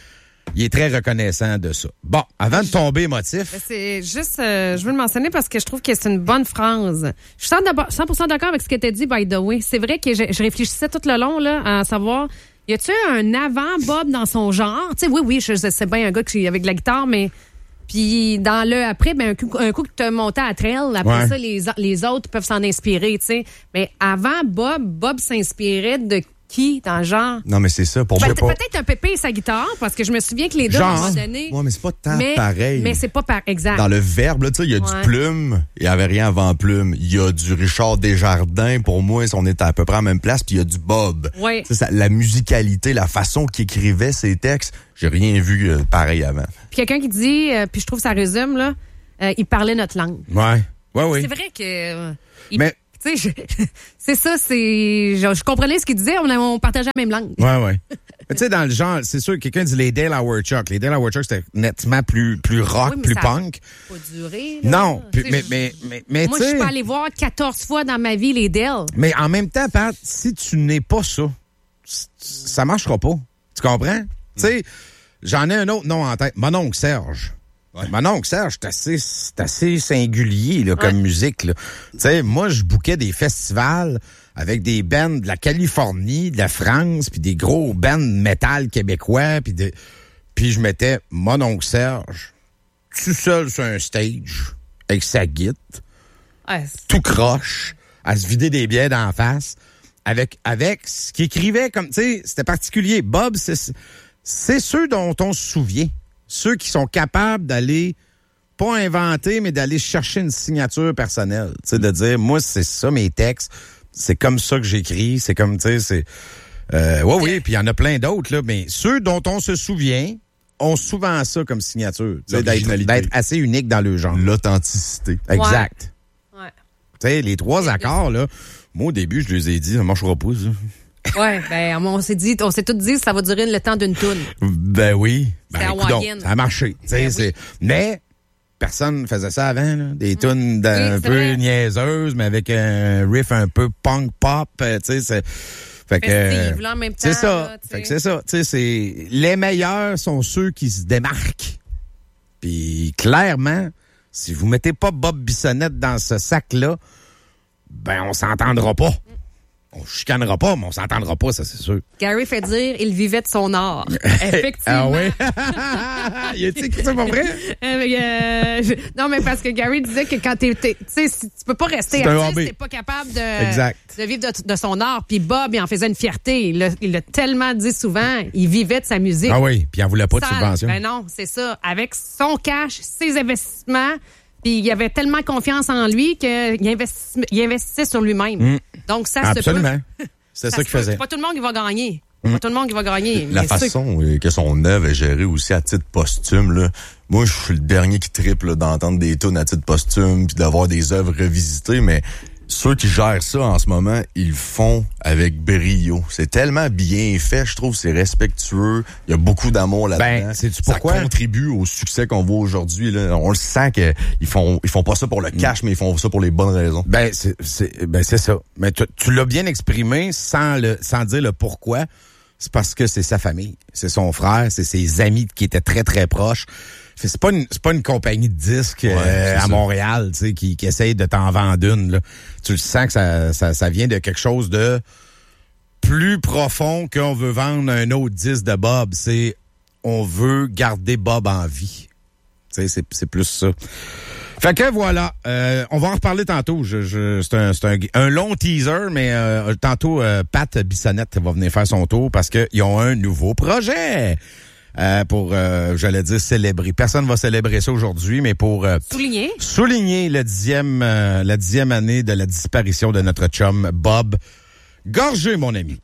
il est très reconnaissant de ça. Bon, avant de tomber émotif. C'est juste, je veux le mentionner parce que je trouve que c'est une bonne phrase. Je suis 100% d'accord avec ce que tu as dit, by the way. C'est vrai que je réfléchissais tout le long là, à savoir, Y a-tu un avant Bob dans son genre? Tu sais, oui, je sais bien un gars qui avec de la guitare, mais... Puis dans le après, ben un coup que tu as monté à trail, après ça, les autres peuvent s'en inspirer, tu sais. Mais avant Bob s'inspirait de qui dans le genre? Non, mais c'est ça. Pour moi, peut-être un Pépé et sa guitare, parce que je me souviens que les deux, à un moment donné... Ouais, mais c'est pas tant pareil. Mais c'est pas pareil, exact. Dans le verbe, là, tu sais, il y a du Plume, il y avait rien avant Plume. Il y a du Richard Desjardins, pour moi, on est à peu près à la même place, puis il y a du Bob. Oui. La musicalité, la façon qu'il écrivait ses textes, j'ai rien vu pareil avant. Puis quelqu'un qui dit, puis je trouve que ça résume, là, il parlait notre langue. Ouais. Oui. C'est vrai que... mais... Tu sais, c'est ça, je comprenais ce qu'il disait, on partageait la même langue. Ouais. Tu sais, dans le genre, c'est sûr, quelqu'un dit les Dale Howard Chuck. Les Dale Howard Chuck, c'était nettement plus rock, plus punk. Pas duré, là. Non, mais moi, je suis pas allé voir 14 fois dans ma vie les Dale. Mais en même temps, Pat, si tu n'es pas ça marchera pas. Tu comprends? Tu sais, j'en ai un autre nom en tête. Mon oncle Serge. Ouais. Mon oncle Serge, c'est assez singulier là, comme musique. Tu sais, moi, je bouquais des festivals avec des bands de la Californie, de la France, puis des gros bands métal québécois, puis je mettais mon oncle Serge tout seul sur un stage avec sa guitare, tout croche, à se vider des bières d'en face, avec ce qu'il écrivait comme, tu sais, c'était particulier. Bob, c'est ceux dont on se souvient. Ceux qui sont capables d'aller, pas inventer, mais d'aller chercher une signature personnelle. Tu sais, de dire, moi, c'est ça, mes textes. C'est comme ça que j'écris. C'est comme, tu sais, c'est... oui, puis il y en a plein d'autres, là. Mais ceux dont on se souvient ont souvent ça comme signature. D'être assez unique dans le genre. L'authenticité. Exact. Ouais. Tu sais, les 3 accords, là, moi, au début, je les ai dit, ça marchera pas, ça. Ouais, on s'est tous dit que ça va durer le temps d'une toune. Ben oui. C'était ça a marché. Oui. Mais personne faisait ça avant, là. Des tunes un peu niaiseuses, mais avec un riff un peu punk pop, tu sais, c'est... Fait que là, en même temps, c'est ça. Là, fait que c'est ça. Tu sais, les meilleurs sont ceux qui se démarquent. Puis clairement, si vous mettez pas Bob Bissonnette dans ce sac-là, ben on s'entendra pas. On chicanera pas, mais on s'entendra pas, ça, c'est sûr. Gary fait dire, il vivait de son art. Effectivement. Ah oui? Il a dit que c'est pas vrai? Non, mais parce que Gary disait que quand tu sais, tu peux pas rester artiste, t'es pas capable de vivre de son art. Puis Bob, il en faisait une fierté. Il l'a tellement dit souvent, il vivait de sa musique. Ah oui, puis il en voulait pas de subvention. Ben non, c'est ça. Avec son cash, ses investissements, puis il avait tellement confiance en lui qu'il investissait sur lui-même. Donc, ça se peut. Absolument. C'est ça qu'il faisait. C'est pas tout le monde qui va gagner. Pas tout le monde qui va gagner. La façon que son œuvre est gérée aussi à titre posthume, là. Moi, je suis le dernier qui triple d'entendre des tunes à titre posthume puis d'avoir des œuvres revisitées, mais ceux qui gèrent ça en ce moment, ils le font avec brio. C'est tellement bien fait, je trouve, c'est respectueux. Il y a beaucoup d'amour là-dedans. Ben, sais-tu pourquoi? Ça contribue au succès qu'on voit aujourd'hui, là. On le sent qu'ils font pas ça pour le cash, mais ils font ça pour les bonnes raisons. Ben, c'est ça. Mais tu l'as bien exprimé sans dire le pourquoi. C'est parce que c'est sa famille. C'est son frère, c'est ses amis qui étaient très, très proches. C'est pas une compagnie de disques à Montréal, tu sais, qui essaye de t'en vendre une, là. Tu le sens que ça vient de quelque chose de plus profond qu'on veut vendre un autre disque de Bob. C'est on veut garder Bob en vie. Tu sais, c'est plus ça. Fait que voilà, on va en reparler tantôt. C'est un long teaser, mais tantôt Pat Bissonnette va venir faire son tour parce qu'ils ont un nouveau projet. Pour, j'allais dire, célébrer. Personne va célébrer ça aujourd'hui, mais pour souligner la 10e année de la disparition de notre chum Bob Gorgé, mon ami.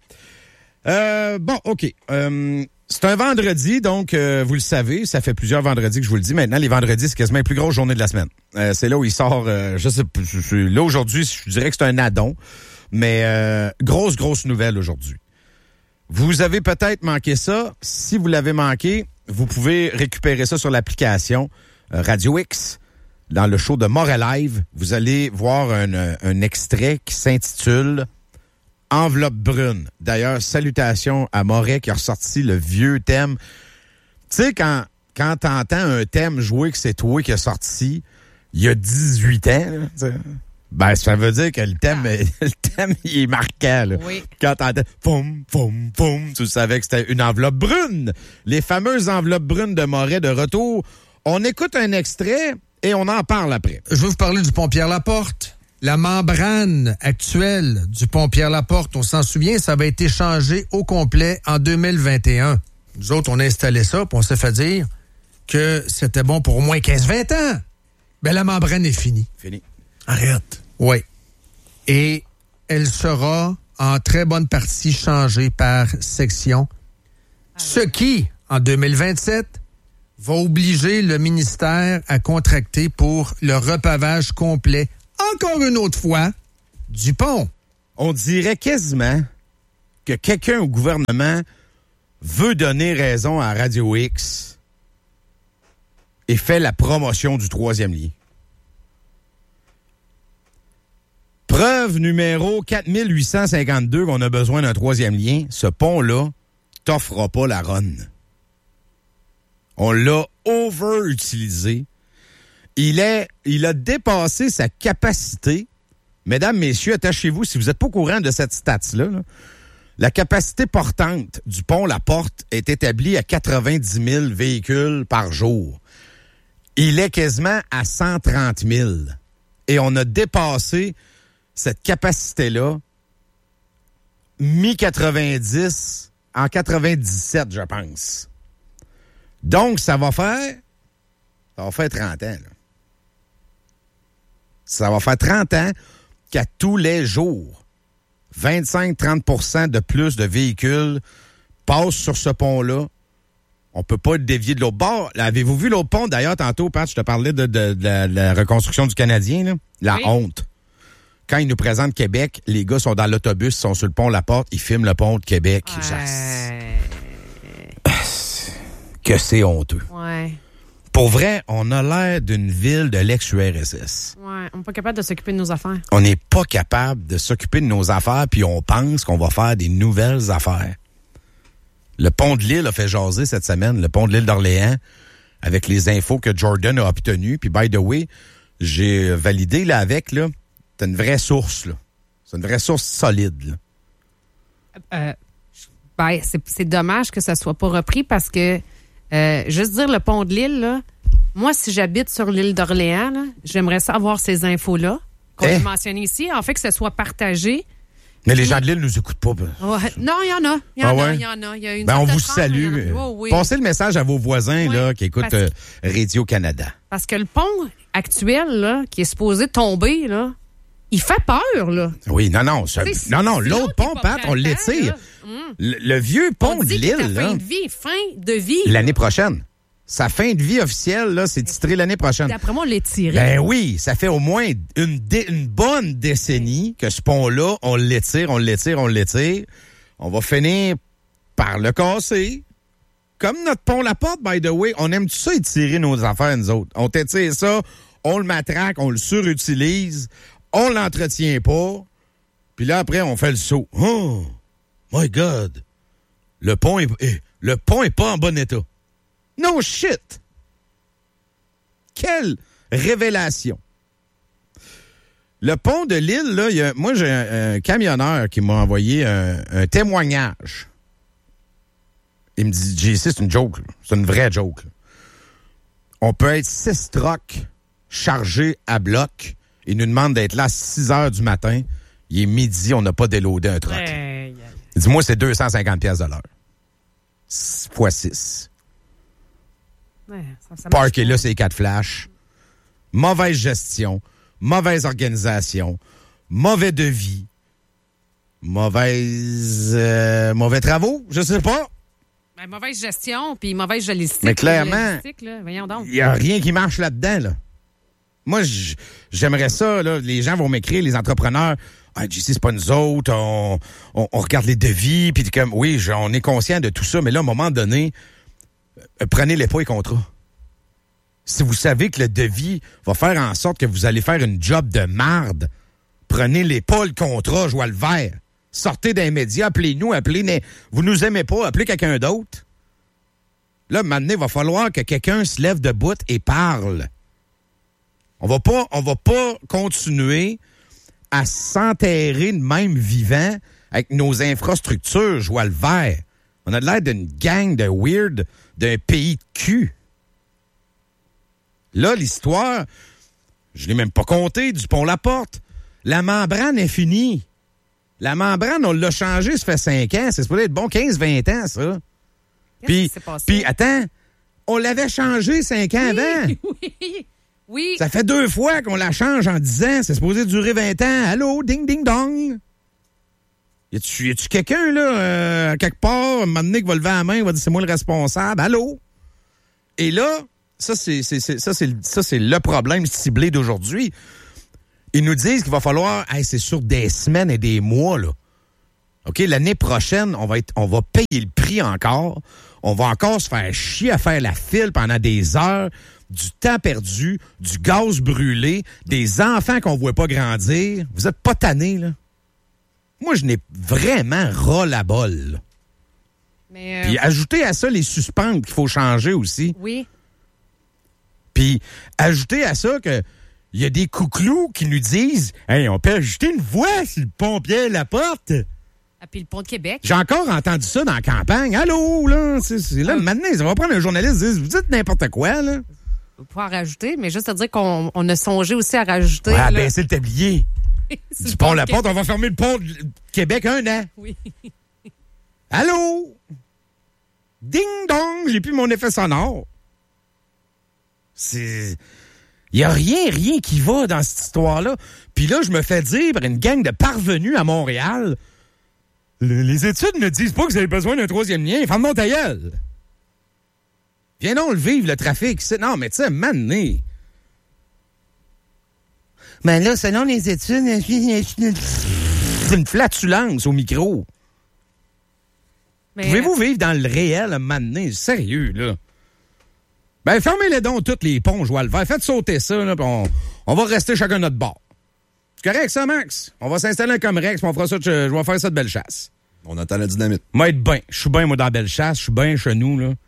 Bon, OK. C'est un vendredi, donc vous le savez, ça fait plusieurs vendredis que je vous le dis. Maintenant, les vendredis, c'est quasiment la plus grosse journée de la semaine. C'est là où il sort, je sais pas, là aujourd'hui, je dirais que c'est un addon, mais grosse nouvelle aujourd'hui. Vous avez peut-être manqué ça. Si vous l'avez manqué, vous pouvez récupérer ça sur l'application Radio X. Dans le show de Moret Live, vous allez voir un extrait qui s'intitule « Enveloppe brune ». D'ailleurs, salutations à Moret qui a ressorti le vieux thème. Tu sais, quand t'entends un thème joué que c'est toi qui a sorti il y a 18 ans, là, Ben, ça veut dire que le thème, il est marquant, là. Oui. Quand t'entends foum, foum, foum, tu savais que c'était une enveloppe brune. Les fameuses enveloppes brunes de Moret de retour. On écoute un extrait et on en parle après. Je veux vous parler du pont Pierre-Laporte. La membrane actuelle du pont Pierre-Laporte, on s'en souvient, ça avait été changé au complet en 2021. Nous autres, on a installé ça, puis on s'est fait dire que c'était bon pour au moins 15-20 ans. Ben, la membrane est finie. Fini. Arrête. Oui. Et elle sera en très bonne partie changée par section. Ce qui, en 2027, va obliger le ministère à contracter pour le repavage complet, encore une autre fois, du pont. On dirait quasiment que quelqu'un au gouvernement veut donner raison à Radio X et fait la promotion du 3e lien. Preuve numéro 4852 qu'on a besoin d'un 3e lien. Ce pont-là t'offrira pas la run. On l'a over-utilisé. Il a dépassé sa capacité. Mesdames, messieurs, attachez-vous, si vous n'êtes pas au courant de cette stats-là, là, la capacité portante du pont La Porte est établie à 90 000 véhicules par jour. Il est quasiment à 130 000. Et on a dépassé cette capacité-là mi-90 en 97, je pense. Donc, ça va faire 30 ans, là. Ça va faire 30 ans qu'à tous les jours, 25-30% de plus de véhicules passent sur ce pont-là. On peut pas le dévier de l'autre bord. Là, avez-vous vu l'autre pont? D'ailleurs, tantôt, Pat, je te parlais de la reconstruction du Canadien, là. La honte. Quand ils nous présentent Québec, les gars sont dans l'autobus, sont sur le pont La Porte, ils filment le pont de Québec. Que c'est honteux. Ouais. Pour vrai, on a l'air d'une ville de l'ex-URSS. Ouais, on n'est pas capable de s'occuper de nos affaires. On n'est pas capable de s'occuper de nos affaires, puis on pense qu'on va faire des nouvelles affaires. Le pont de l'île a fait jaser cette semaine, le pont de l'île d'Orléans, avec les infos que Jordan a obtenues. Puis, by the way, j'ai validé là avec, là, c'est une vraie source, là. C'est une vraie source solide, là. C'est dommage que ça soit pas repris parce que, juste dire le pont de l'île, là, moi, si j'habite sur l'île d'Orléans, là, j'aimerais savoir ces infos-là qu'on a mentionnées ici. En fait, que ça soit partagé. Mais les gens de l'île nous écoutent pas. Ouais. Non, il y en a. Il y en a. Il y a une on vous sorte de salue. oui. Passez le message à vos voisins là, qui écoutent Radio-Canada. Parce que le pont actuel, là, qui est supposé tomber, là, il fait peur, là. Oui, non, l'autre pont, Pat, on l'étire. Le vieux pont de l'île, là. Fin de vie. L'année prochaine. Sa fin de vie officielle, là, c'est titré l'année prochaine. D'après moi, on l'étire. Ben oui, ça fait au moins une bonne décennie que ce pont-là, on l'étire. On va finir par le casser. Comme notre pont La Porte, by the way, on aime tout ça étirer nos affaires, nous autres. On t'étire ça, on le matraque, on le surutilise, on l'entretient pas, puis là, après, on fait le saut. Oh, my God! Le pont est pas en bon état. No shit! Quelle révélation! Le pont de l'île, là, moi, j'ai un camionneur qui m'a envoyé un témoignage. Il me dit, JC, c'est une joke, là. C'est une vraie joke, là. On peut être 6 trucks chargés à bloc. Il nous demande d'être là à 6 heures du matin. Il est midi, on n'a pas déloadé un truck. Il dit, moi, c'est 250 pièces de l'heure. Fois 6. Ouais, ça Parker là, c'est 4 flashs. Mauvaise gestion. Mauvaise organisation. Mauvais devis. Mauvais travaux, je sais pas. Ben, mauvaise gestion, puis mauvaise logistique. Mais clairement, il n'y a rien qui marche là-dedans, là. Moi, j'aimerais ça, là. Les gens vont m'écrire, les entrepreneurs. Ah, JC, c'est pas nous autres. On regarde les devis, puis comme, oui, on est conscient de tout ça, mais là, à un moment donné, prenez-les pas les contrats. Si vous savez que le devis va faire en sorte que vous allez faire une job de marde, prenez-les pas le contrat, joie le vert. Sortez d'un média, appelez-nous, vous nous aimez pas, appelez quelqu'un d'autre. Là, maintenant, il va falloir que quelqu'un se lève debout et parle. On va pas continuer à s'enterrer de même vivant avec nos infrastructures, je vois le vert. On a l'air d'une gang de weird d'un pays de cul. Là, l'histoire, je l'ai même pas compté, du Pont-la-Porte. La membrane est finie. La membrane, on l'a changée, ça fait 5 ans. C'est supposé être bon 15-20 ans, ça. Puis, attends, on l'avait changé 5 ans avant. Oui. Ça fait 2 fois qu'on la change en 10 ans. C'est supposé durer 20 ans. Allô, ding, ding, dong. Y a-tu quelqu'un, là, quelque part, un moment donné, qui va lever la main, qui va dire c'est moi le responsable? Allô? Et là, ça, c'est le problème ciblé d'aujourd'hui. Ils nous disent qu'il va falloir, c'est sur des semaines et des mois, là. OK, l'année prochaine, on va payer le prix encore. On va encore se faire chier à faire la file pendant des heures, du temps perdu, du gaz brûlé, des enfants qu'on ne voit pas grandir. Vous êtes pas tannés, là? Moi, je n'ai vraiment ras-la-bol. Puis ajoutez à ça les suspentes qu'il faut changer aussi. Oui. Puis ajoutez à ça que il y a des couclous qui nous disent « Hey, on peut ajouter une voie sur le pont Pierre-Laporte. » Ah, puis le pont de Québec. J'ai encore entendu ça dans la campagne. Allô, là, c'est là, maintenant, ça va prendre un journaliste et dire « Vous dites n'importe quoi, là. » On va pouvoir rajouter, mais juste à dire qu'on a songé aussi à rajouter. Ouais, ben c'est le tablier. Du pont-la-Porte, on va fermer le pont de Québec 1 an. Oui. Allô? Ding-dong, j'ai plus mon effet sonore. Il n'y a rien qui va dans cette histoire-là. Puis là, je me fais dire par une gang de parvenus à Montréal, les études ne disent pas que vous avez besoin d'un 3e lien. Ferme-moi ta gueule. Viens donc le vivre, le trafic. Non, mais tu sais, mané. Mais là, selon les études, c'est une flatulence au micro. Mais pouvez-vous vivre dans le réel, un moment donné? Sérieux, là. Ben, fermez-les donc tous les ponts, je vois le vert. Faites sauter ça, là, on va rester chacun notre bord. C'est correct, ça, Max? On va s'installer un Comrex, puis on fera ça, je vais faire ça de Bellechasse. On attend la dynamite. Moi, être bien. Je suis bien, moi, dans Bellechasse. Je suis bien chez nous, là.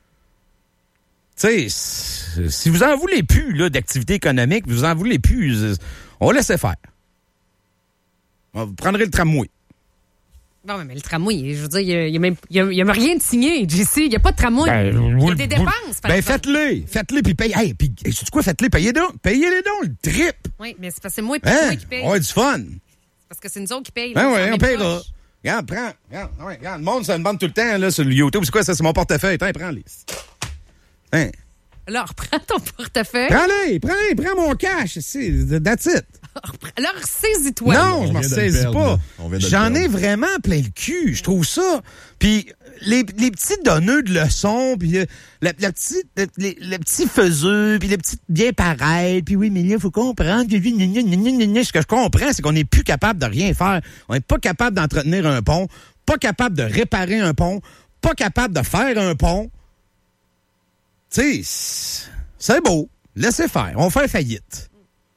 Tu sais, si vous en voulez plus, là, d'activité économique, vous en voulez plus, on va laisser faire. Vous prendrez le tramway. Non, mais le tramway, je veux dire, il n'y a rien de signé, JC. Il n'y a pas de tramway. Il y a des dépenses, par exemple. Faites-les, puis payez. Hey, puis, sais-tu quoi? Faites-les, payez-les donc, le trip. Oui, mais c'est parce que c'est moi et toi qui paye. On a du fun. C'est parce que c'est nous autres qui payent. Ben oui, on payera. Regarde, prends. Regarde, le monde se demande tout le temps, là, sur le YouTube. C'est quoi ça? C'est mon portefeuille. Tiens, prends-les. Hein? Alors, prends ton portefeuille. Prends mon cash. That's it. Alors, saisis-toi. Non, je m'en saisis pas. J'en ai vraiment plein le cul, je trouve ça. Puis les petits donneux de leçons, puis le petit faiseux, puis le petit bien pareil, puis oui, mais là, il faut comprendre. Ce que je comprends, c'est qu'on n'est plus capable de rien faire. On n'est pas capable d'entretenir un pont, pas capable de réparer un pont, pas capable de faire un pont. Tu sais, c'est beau. Laissez faire. On fait faillite.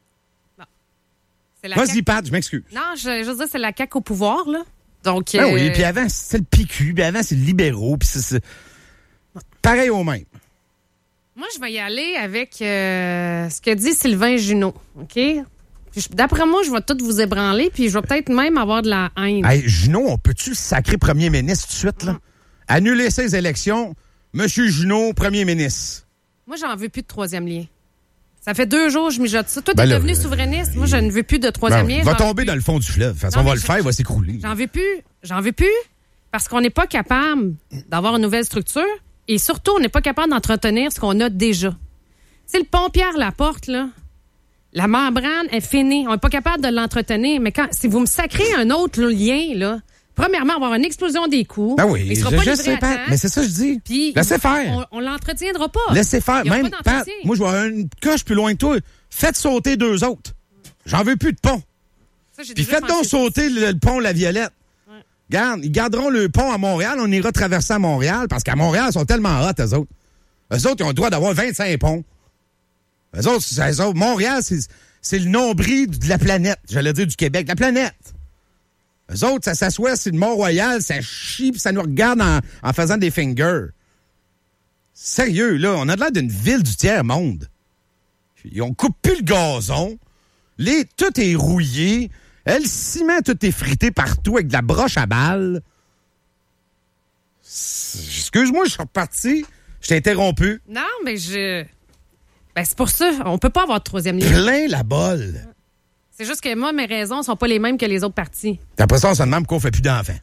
Vas-y, Pat, je m'excuse. Non, je veux dire, c'est la CAQ au pouvoir, là. Donc, oui, puis avant, c'était le PQ, puis avant, c'est le libéraux, puis c'est pareil au même. Moi, je vais y aller avec ce que dit Sylvain Junot, OK? Puis, d'après moi, je vais tout vous ébranler, puis je vais peut-être même avoir de la haine. Hey, Junot, on peut-tu le sacrer premier ministre tout de suite, là? Annuler ces élections, Monsieur Junot, premier ministre. Moi, j'en veux plus de 3e lien. Ça fait 2 jours que je mijote ça. Toi, t'es devenu souverainiste. Moi, je ne veux plus de 3e lien. Il va tomber dans le fond du fleuve. De toute façon, on va le faire, il va s'écrouler. J'en veux plus parce qu'on n'est pas capable d'avoir une nouvelle structure et surtout, on n'est pas capable d'entretenir ce qu'on a déjà. Tu sais, le pont Pierre-Laporte, là, la membrane est finie. On n'est pas capable de l'entretenir. Mais si vous me sacrez un autre lien, là, premièrement, on va avoir une explosion des coûts. Ben oui, je sais pas. Mais c'est ça que je dis. Puis, laissez faire. On l'entretiendra pas. Laissez faire. Même, Pat, moi, je vois une coche plus loin que toi. Faites sauter 2 autres. J'en veux plus de pont. Puis faites donc sauter le pont La Violette. Ouais. Regarde, ils garderont le pont à Montréal. On ira traverser à Montréal parce qu'à Montréal, ils sont tellement hot, eux autres. Eux autres, ils ont le droit d'avoir 25 ponts. Eux autres, Montréal, c'est le nombril de la planète. J'allais dire du Québec. La planète. Eux autres, ça s'assoit sur le Mont-Royal, ça chie, puis ça nous regarde en faisant des fingers. Sérieux, là, on a l'air d'une ville du tiers-monde. On coupe plus le gazon, tout est rouillé, Le ciment, tout est frité partout avec de la broche à balles. Excuse-moi, je suis reparti. Je t'ai interrompu. Non, mais Ben, c'est pour ça. On peut pas avoir de troisième ligne. Plein la bolle. C'est juste que moi, mes raisons sont pas les mêmes que les autres partis. Puis après ça, on se demande pourquoi on fait plus d'enfants.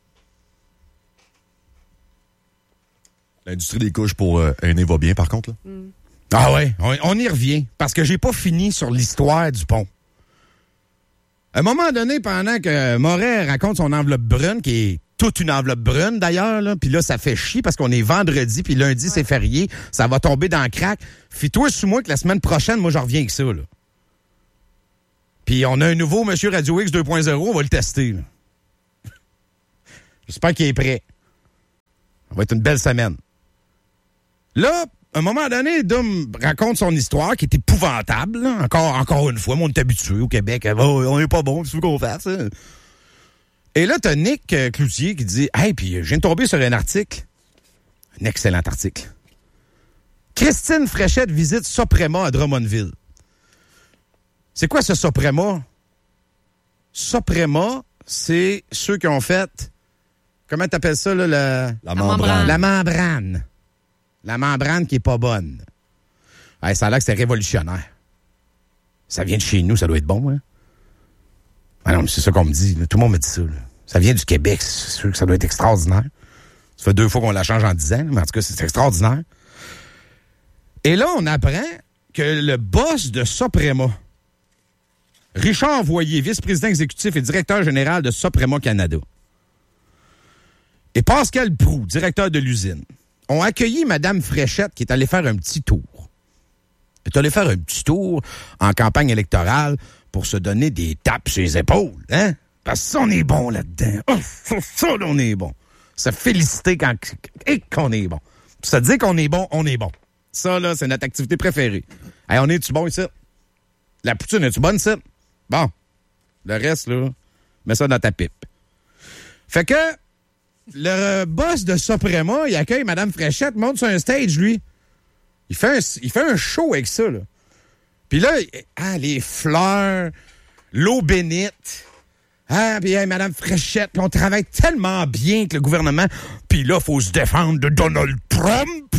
L'industrie des couches pour aînés va bien, par contre, là? Ah ouais, on y revient. Parce que j'ai pas fini sur l'histoire du pont. À un moment donné, pendant que Moret raconte son enveloppe brune, qui est toute une enveloppe brune d'ailleurs, là, puis là, ça fait chier parce qu'on est vendredi, puis lundi, c'est férié, ça va tomber dans le crack. Fie-toi sur moi que la semaine prochaine, moi, j'en reviens avec ça, là. Puis on a un nouveau Monsieur Radio X 2.0, on va le tester, là. J'espère qu'il est prêt. Ça va être une belle semaine. Là, à un moment donné, Dom raconte son histoire qui est épouvantable. Là. Encore une fois, mais on est habitué au Québec. On n'est pas bon, c'est ce qu'on fasse. Hein? Et là, t'as Nick Cloutier qui dit « Hey, puis je viens de tomber sur un article. Un excellent article. Christine Fréchette visite Soprema à Drummondville. » C'est quoi ce Soprema? Soprema, c'est ceux qui ont fait... Comment t'appelles ça, là? La membrane. La membrane. La membrane qui est pas bonne. Hey, ça a l'air que c'est révolutionnaire. Ça vient de chez nous, ça doit être bon, hein? Ah non, mais c'est ça qu'on me dit. Là. Tout le monde me dit ça. Là. Ça vient du Québec, c'est sûr que ça doit être extraordinaire. Ça fait 2 fois qu'on la change en 10 ans, mais en tout cas, c'est extraordinaire. Et là, on apprend que le boss de Soprema, Richard Voyer, vice-président exécutif et directeur général de Soprema Canada, et Pascal Proulx, directeur de l'usine, ont accueilli Mme Fréchette qui est allée faire un petit tour. Elle est allée faire un petit tour en campagne électorale pour se donner des tapes sur les épaules, hein? Parce que ça, on est bon là-dedans. Oh, ça, on est bon. Se féliciter qu'on est bon. Se dire qu'on est bon, on est bon. Ça, là, c'est notre activité préférée. Hey, on est-tu bon ici? La poutine, est-tu bonne ici? Bon. Le reste, là, mets ça dans ta pipe. Fait que le boss de Soprema, il accueille Mme Fréchette, monte sur un stage, lui. Il fait un show avec ça, là. Puis là, les fleurs, l'eau bénite. Puis Mme Fréchette, puis on travaille tellement bien avec le gouvernement. Puis là, il faut se défendre de Donald Trump.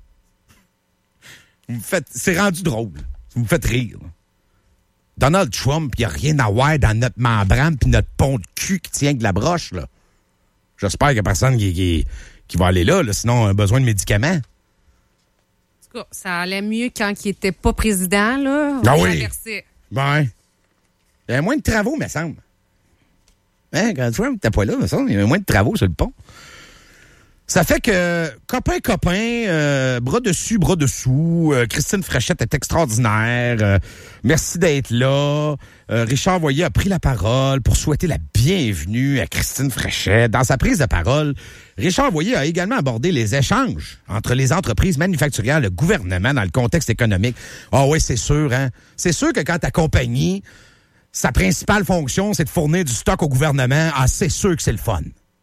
C'est rendu drôle. Vous me faites rire. Donald Trump, il n'y a rien à voir dans notre membrane puis notre pont de cul qui tient de la broche, là. J'espère qu'il n'y a personne qui va aller là, sinon on a besoin de médicaments. En tout cas, ça allait mieux quand il n'était pas président, là. Ah oui. Ben, il y avait moins de travaux, me semble. Hein, quand Trump n'était pas là, me semble, il y avait moins de travaux sur le pont. Ça fait que, copain, bras dessus, bras dessous, Christine Fréchette est extraordinaire, merci d'être là. Richard Voyer a pris la parole pour souhaiter la bienvenue à Christine Fréchette. Dans sa prise de parole, Richard Voyer a également abordé les échanges entre les entreprises manufacturières et le gouvernement dans le contexte économique. Ah oui, c'est sûr, hein. C'est sûr que quand ta compagnie, sa principale fonction, c'est de fournir du stock au gouvernement, c'est sûr que c'est le fun.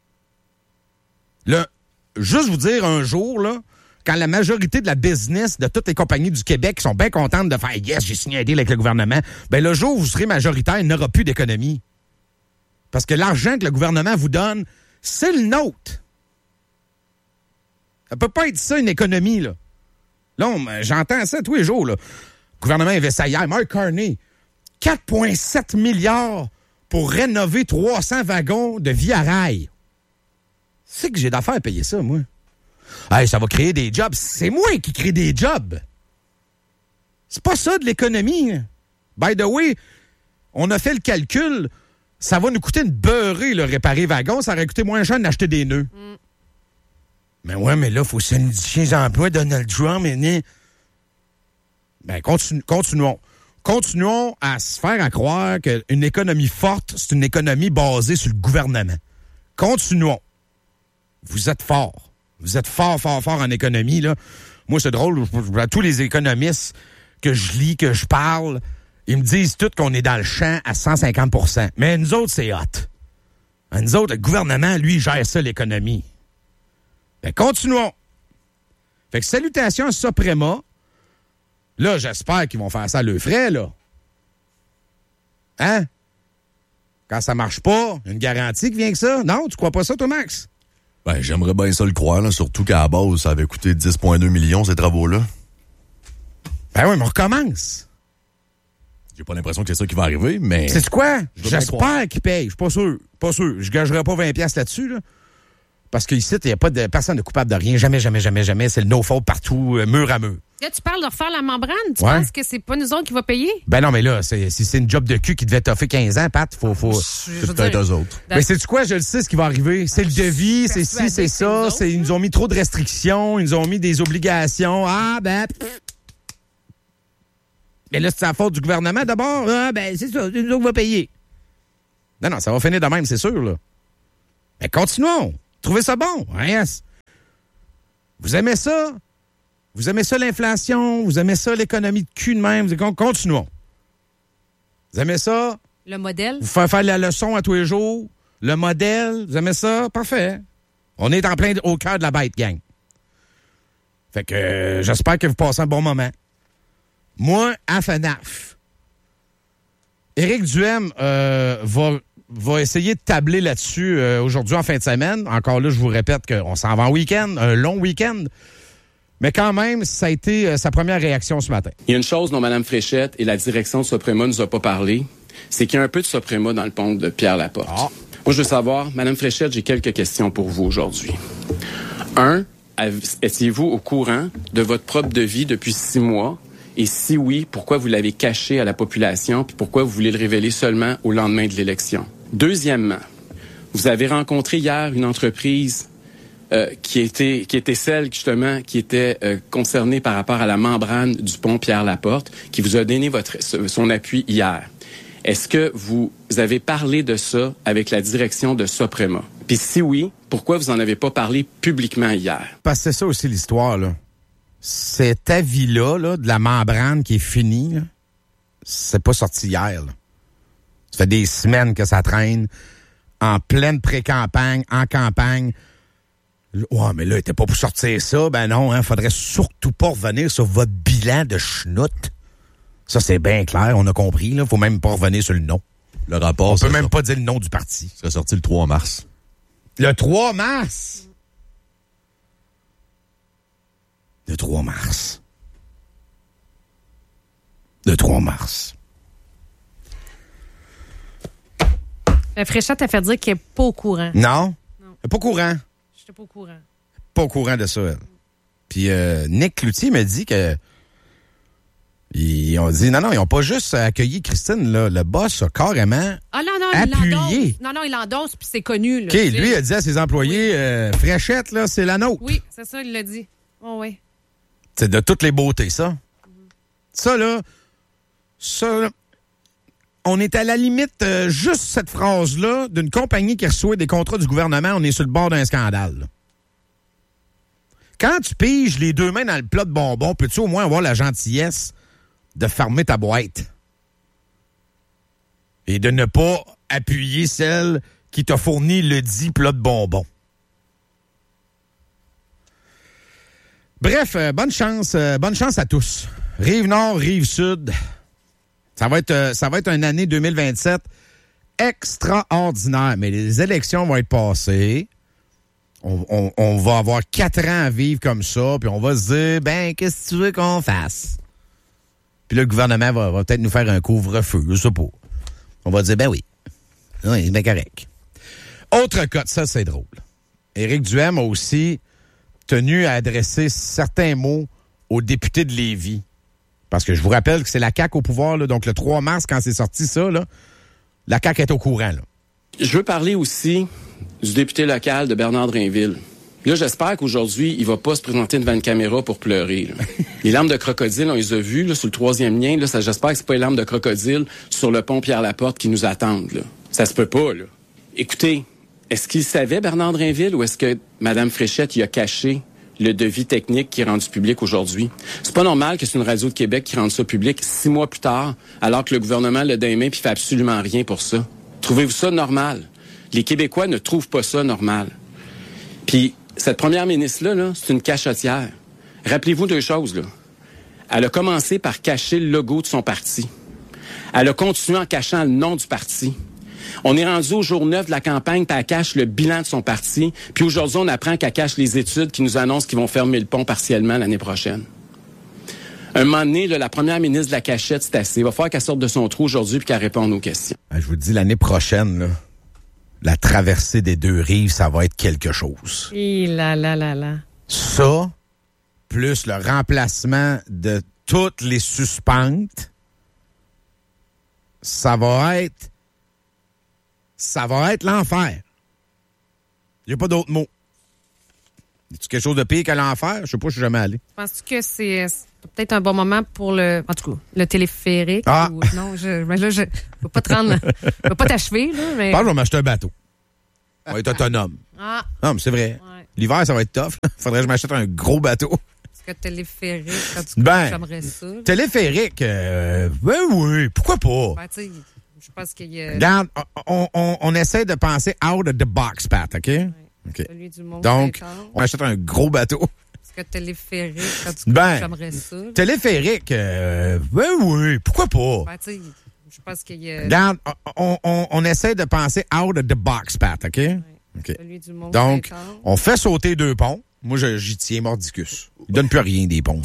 Là, juste vous dire un jour, là, quand la majorité de la business de toutes les compagnies du Québec sont bien contentes de faire « Yes, j'ai signé un deal avec le gouvernement », ben le jour où vous serez majoritaire, il n'y aura plus d'économie. Parce que l'argent que le gouvernement vous donne, c'est le nôtre. Ça peut pas être ça, une économie, là. Là, j'entends ça tous les jours, là. Le gouvernement investit hier, Mark Carney, 4,7 milliards pour rénover 300 wagons de Via Rail. C'est que j'ai d'affaires à payer ça, moi. Hey, ça va créer des jobs. C'est moi qui crée des jobs. C'est pas ça de l'économie. By the way, on a fait le calcul. Ça va nous coûter une beurrée, le réparer wagon. Ça aurait coûté moins cher d'acheter des nœuds. Mais ouais, mais là, il faut syndiquer les emplois de Donald Trump. Ben, continuons. Continuons à se faire croire qu'une économie forte, c'est une économie basée sur le gouvernement. Continuons. Vous êtes fort. Vous êtes fort en économie, là. Moi, c'est drôle. Tous les économistes que je lis, que je parle, ils me disent tous qu'on est dans le champ à 150%. Mais nous autres, c'est hot. Nous autres, le gouvernement, lui, gère ça, l'économie. Ben, continuons. Fait que salutations à Soprema. Là, j'espère qu'ils vont faire ça à leurs frais, là. Hein? quand ça marche pas, une garantie qui vient que ça? Non, tu crois pas ça, toi, Max? Ben, j'aimerais bien ça le croire, là, surtout qu'à la base, ça avait coûté 10,2 millions, ces travaux-là. Ben oui, mais on recommence. J'ai pas l'impression que c'est ça qui va arriver, mais... C'est quoi? J'espère qu'il paye. Je suis pas sûr. Pas sûr. Je gagerais pas 20$ là-dessus, là. Parce qu'ici, il n'y a pas de personne de coupable de rien. Jamais, jamais, jamais, jamais. C'est le no-fault partout, mur à mur. Là, tu parles de refaire la membrane. Tu Ouais. penses que c'est pas nous autres qui va payer? Ben non, mais là, si c'est une job de cul qui devait t'offrir 15 ans, Pat, faut... C'est peut-être eux autres. Mais sais-tu quoi? Je le sais ce qui va arriver. C'est le devis, c'est ci, c'est ça. Ils nous ont mis trop de restrictions. Ils nous ont mis des obligations. Ah, ben... Mais là, c'est la faute du gouvernement d'abord. Ah, ben, c'est ça. Nous autres, on va payer. Non, ça va finir de même, c'est sûr, là. Mais continuons. Trouvez ça bon. Yes. Vous aimez ça? Vous aimez ça, l'inflation? Vous aimez ça, l'économie de cul de même? Continuons. Vous aimez ça? Le modèle? Vous faire la leçon à tous les jours? Le modèle? Vous aimez ça? Parfait. On est en plein au cœur de la bête, gang. Fait que j'espère que vous passez un bon moment. Moi, à FNAF, Éric Duhem va essayer de tabler là-dessus aujourd'hui en fin de semaine. Encore là, je vous répète qu'on s'en va en week-end, un long week-end. Mais quand même, ça a été sa première réaction ce matin. Il y a une chose dont Mme Fréchette et la direction de Soprema nous a pas parlé, c'est qu'il y a un peu de Soprema dans le pont de Pierre-Laporte. Moi, je veux savoir, Mme Fréchette, j'ai quelques questions pour vous aujourd'hui. 1, étiez-vous au courant de votre propre devis depuis 6 mois? Et si oui, pourquoi vous l'avez caché à la population puis pourquoi vous voulez le révéler seulement au lendemain de l'élection? Deuxièmement, vous avez rencontré hier une entreprise qui était celle, justement, qui était concernée par rapport à la membrane du pont Pierre-Laporte, qui vous a donné son appui hier. Est-ce que vous avez parlé de ça avec la direction de Soprema? Puis si oui, pourquoi vous en avez pas parlé publiquement hier? Parce que c'est ça aussi l'histoire, là. Cet avis-là, là, de la membrane qui est finie, là, c'est pas sorti hier, là. Ça fait des semaines que ça traîne, en pleine pré-campagne, en campagne. Ouais, mais là, il était pas pour sortir ça. Ben non, hein, faudrait surtout pas revenir sur votre bilan de schnout. Ça, c'est bien clair, on a compris, là. Faut même pas revenir sur le nom. Le rapport, on peut même pas dire le nom du parti. Ça sorti le 3 mars. Le 3 mars? Le 3 mars. Le 3 mars. La Fréchette a fait dire qu'elle n'est pas au courant. Non. Elle n'est pas au courant. Je n'étais pas au courant. Pas au courant de ça, elle. Puis Nick Cloutier m'a dit que ils ont dit, non, ils n'ont pas juste accueilli Christine, là. Le boss a carrément appuyé. Il l'endosse, puis c'est connu. Là, OK, lui, il a dit à ses employés, Fréchette, là, c'est la nôtre. Oui, c'est ça, il l'a dit. Oh, oui. C'est de toutes les beautés, ça. Ça, là, on est à la limite, juste cette phrase-là, d'une compagnie qui reçoit des contrats du gouvernement, on est sur le bord d'un scandale. Là. Quand tu piges les 2 mains dans le plat de bonbons, peux-tu au moins avoir la gentillesse de fermer ta boîte? Et de ne pas appuyer celle qui t'a fourni le dit plat de bonbons. Bref, bonne chance à tous. Rive-Nord, Rive-Sud. Ça va être une année 2027 extraordinaire. Mais les élections vont être passées. On va avoir 4 ans à vivre comme ça. Puis on va se dire, ben, qu'est-ce que tu veux qu'on fasse? Puis là, le gouvernement va peut-être nous faire un couvre-feu, je sais pas. On va dire, ben oui. Oui, c'est bien correct. Autre cas, ça, c'est drôle. Éric Duhem a aussi tenu à adresser certains mots aux députés de Lévis. Parce que je vous rappelle que c'est la CAQ au pouvoir, là, donc le 3 mars, quand c'est sorti ça, là, la CAQ est au courant. Là. Je veux parler aussi du député local de Bernard-Drainville. Là, j'espère qu'aujourd'hui, il va pas se présenter devant une caméra pour pleurer. Là. Les larmes de crocodile, on les a vues là, sur le 3e lien. Là, j'espère que c'est pas les larmes de crocodile sur le pont Pierre-Laporte qui nous attendent. Là. Ça se peut pas. Là. Écoutez, est-ce qu'il savait, Bernard Drainville, ou est-ce que Mme Fréchette y a caché le devis technique qui est rendu public aujourd'hui? C'est pas normal que c'est une radio de Québec qui rende ça public 6 mois plus tard, alors que le gouvernement l'a dans les mains puis fait absolument rien pour ça. Trouvez-vous ça normal? Les Québécois ne trouvent pas ça normal. Puis, cette première ministre-là, là, c'est une cachotière. Rappelez-vous 2 choses, là. Elle a commencé par cacher le logo de son parti. Elle a continué en cachant le nom du parti. On est rendu au jour 9 de la campagne, puis elle cache le bilan de son parti. Puis aujourd'hui, on apprend qu'elle cache les études qui nous annoncent qu'ils vont fermer le pont partiellement l'année prochaine. Un moment donné, là, la première ministre de la cachette, c'est assez. Il va falloir qu'elle sorte de son trou aujourd'hui puis qu'elle réponde aux questions. Je vous dis, l'année prochaine, là, la traversée des deux rives, ça va être quelque chose. Et là. Ça, plus le remplacement de toutes les suspentes, ça va être l'enfer. Il n'y a pas d'autre mot. Y a quelque chose de pire que l'enfer? Je sais pas, je suis jamais allé. Penses-tu que c'est peut-être un bon moment pour le téléphérique? Ah! Non, je veux pas te rendre... je veux pas t'achever, là, mais... Je vais m'acheter un bateau. On va être autonome. Ah! Non, mais c'est vrai. Ouais. L'hiver, ça va être tough. Faudrait que je m'achète un gros bateau. Est-ce que téléphérique, quand tu j'aimerais ça? Téléphérique, oui, pourquoi pas? Ben, tu sais, je pense qu'il y a... Regarde, on essaie de penser out of the box, Pat, OK? Ouais. OK. Celui du Mont Donc, Saint-Anne. on achète un gros bateau. Est-ce que téléphérique, quand tu j'aimerais ça? Téléphérique, oui, pourquoi pas? Ben, tu sais, je pense qu'il y a... Regarde, on essaie de penser out of the box, Pat, OK? Ouais. OK. Celui du Mont Donc, Saint-Anne. on fait sauter 2 ponts. Moi, j'y tiens mordicus. Ils donnent plus rien, des ponts.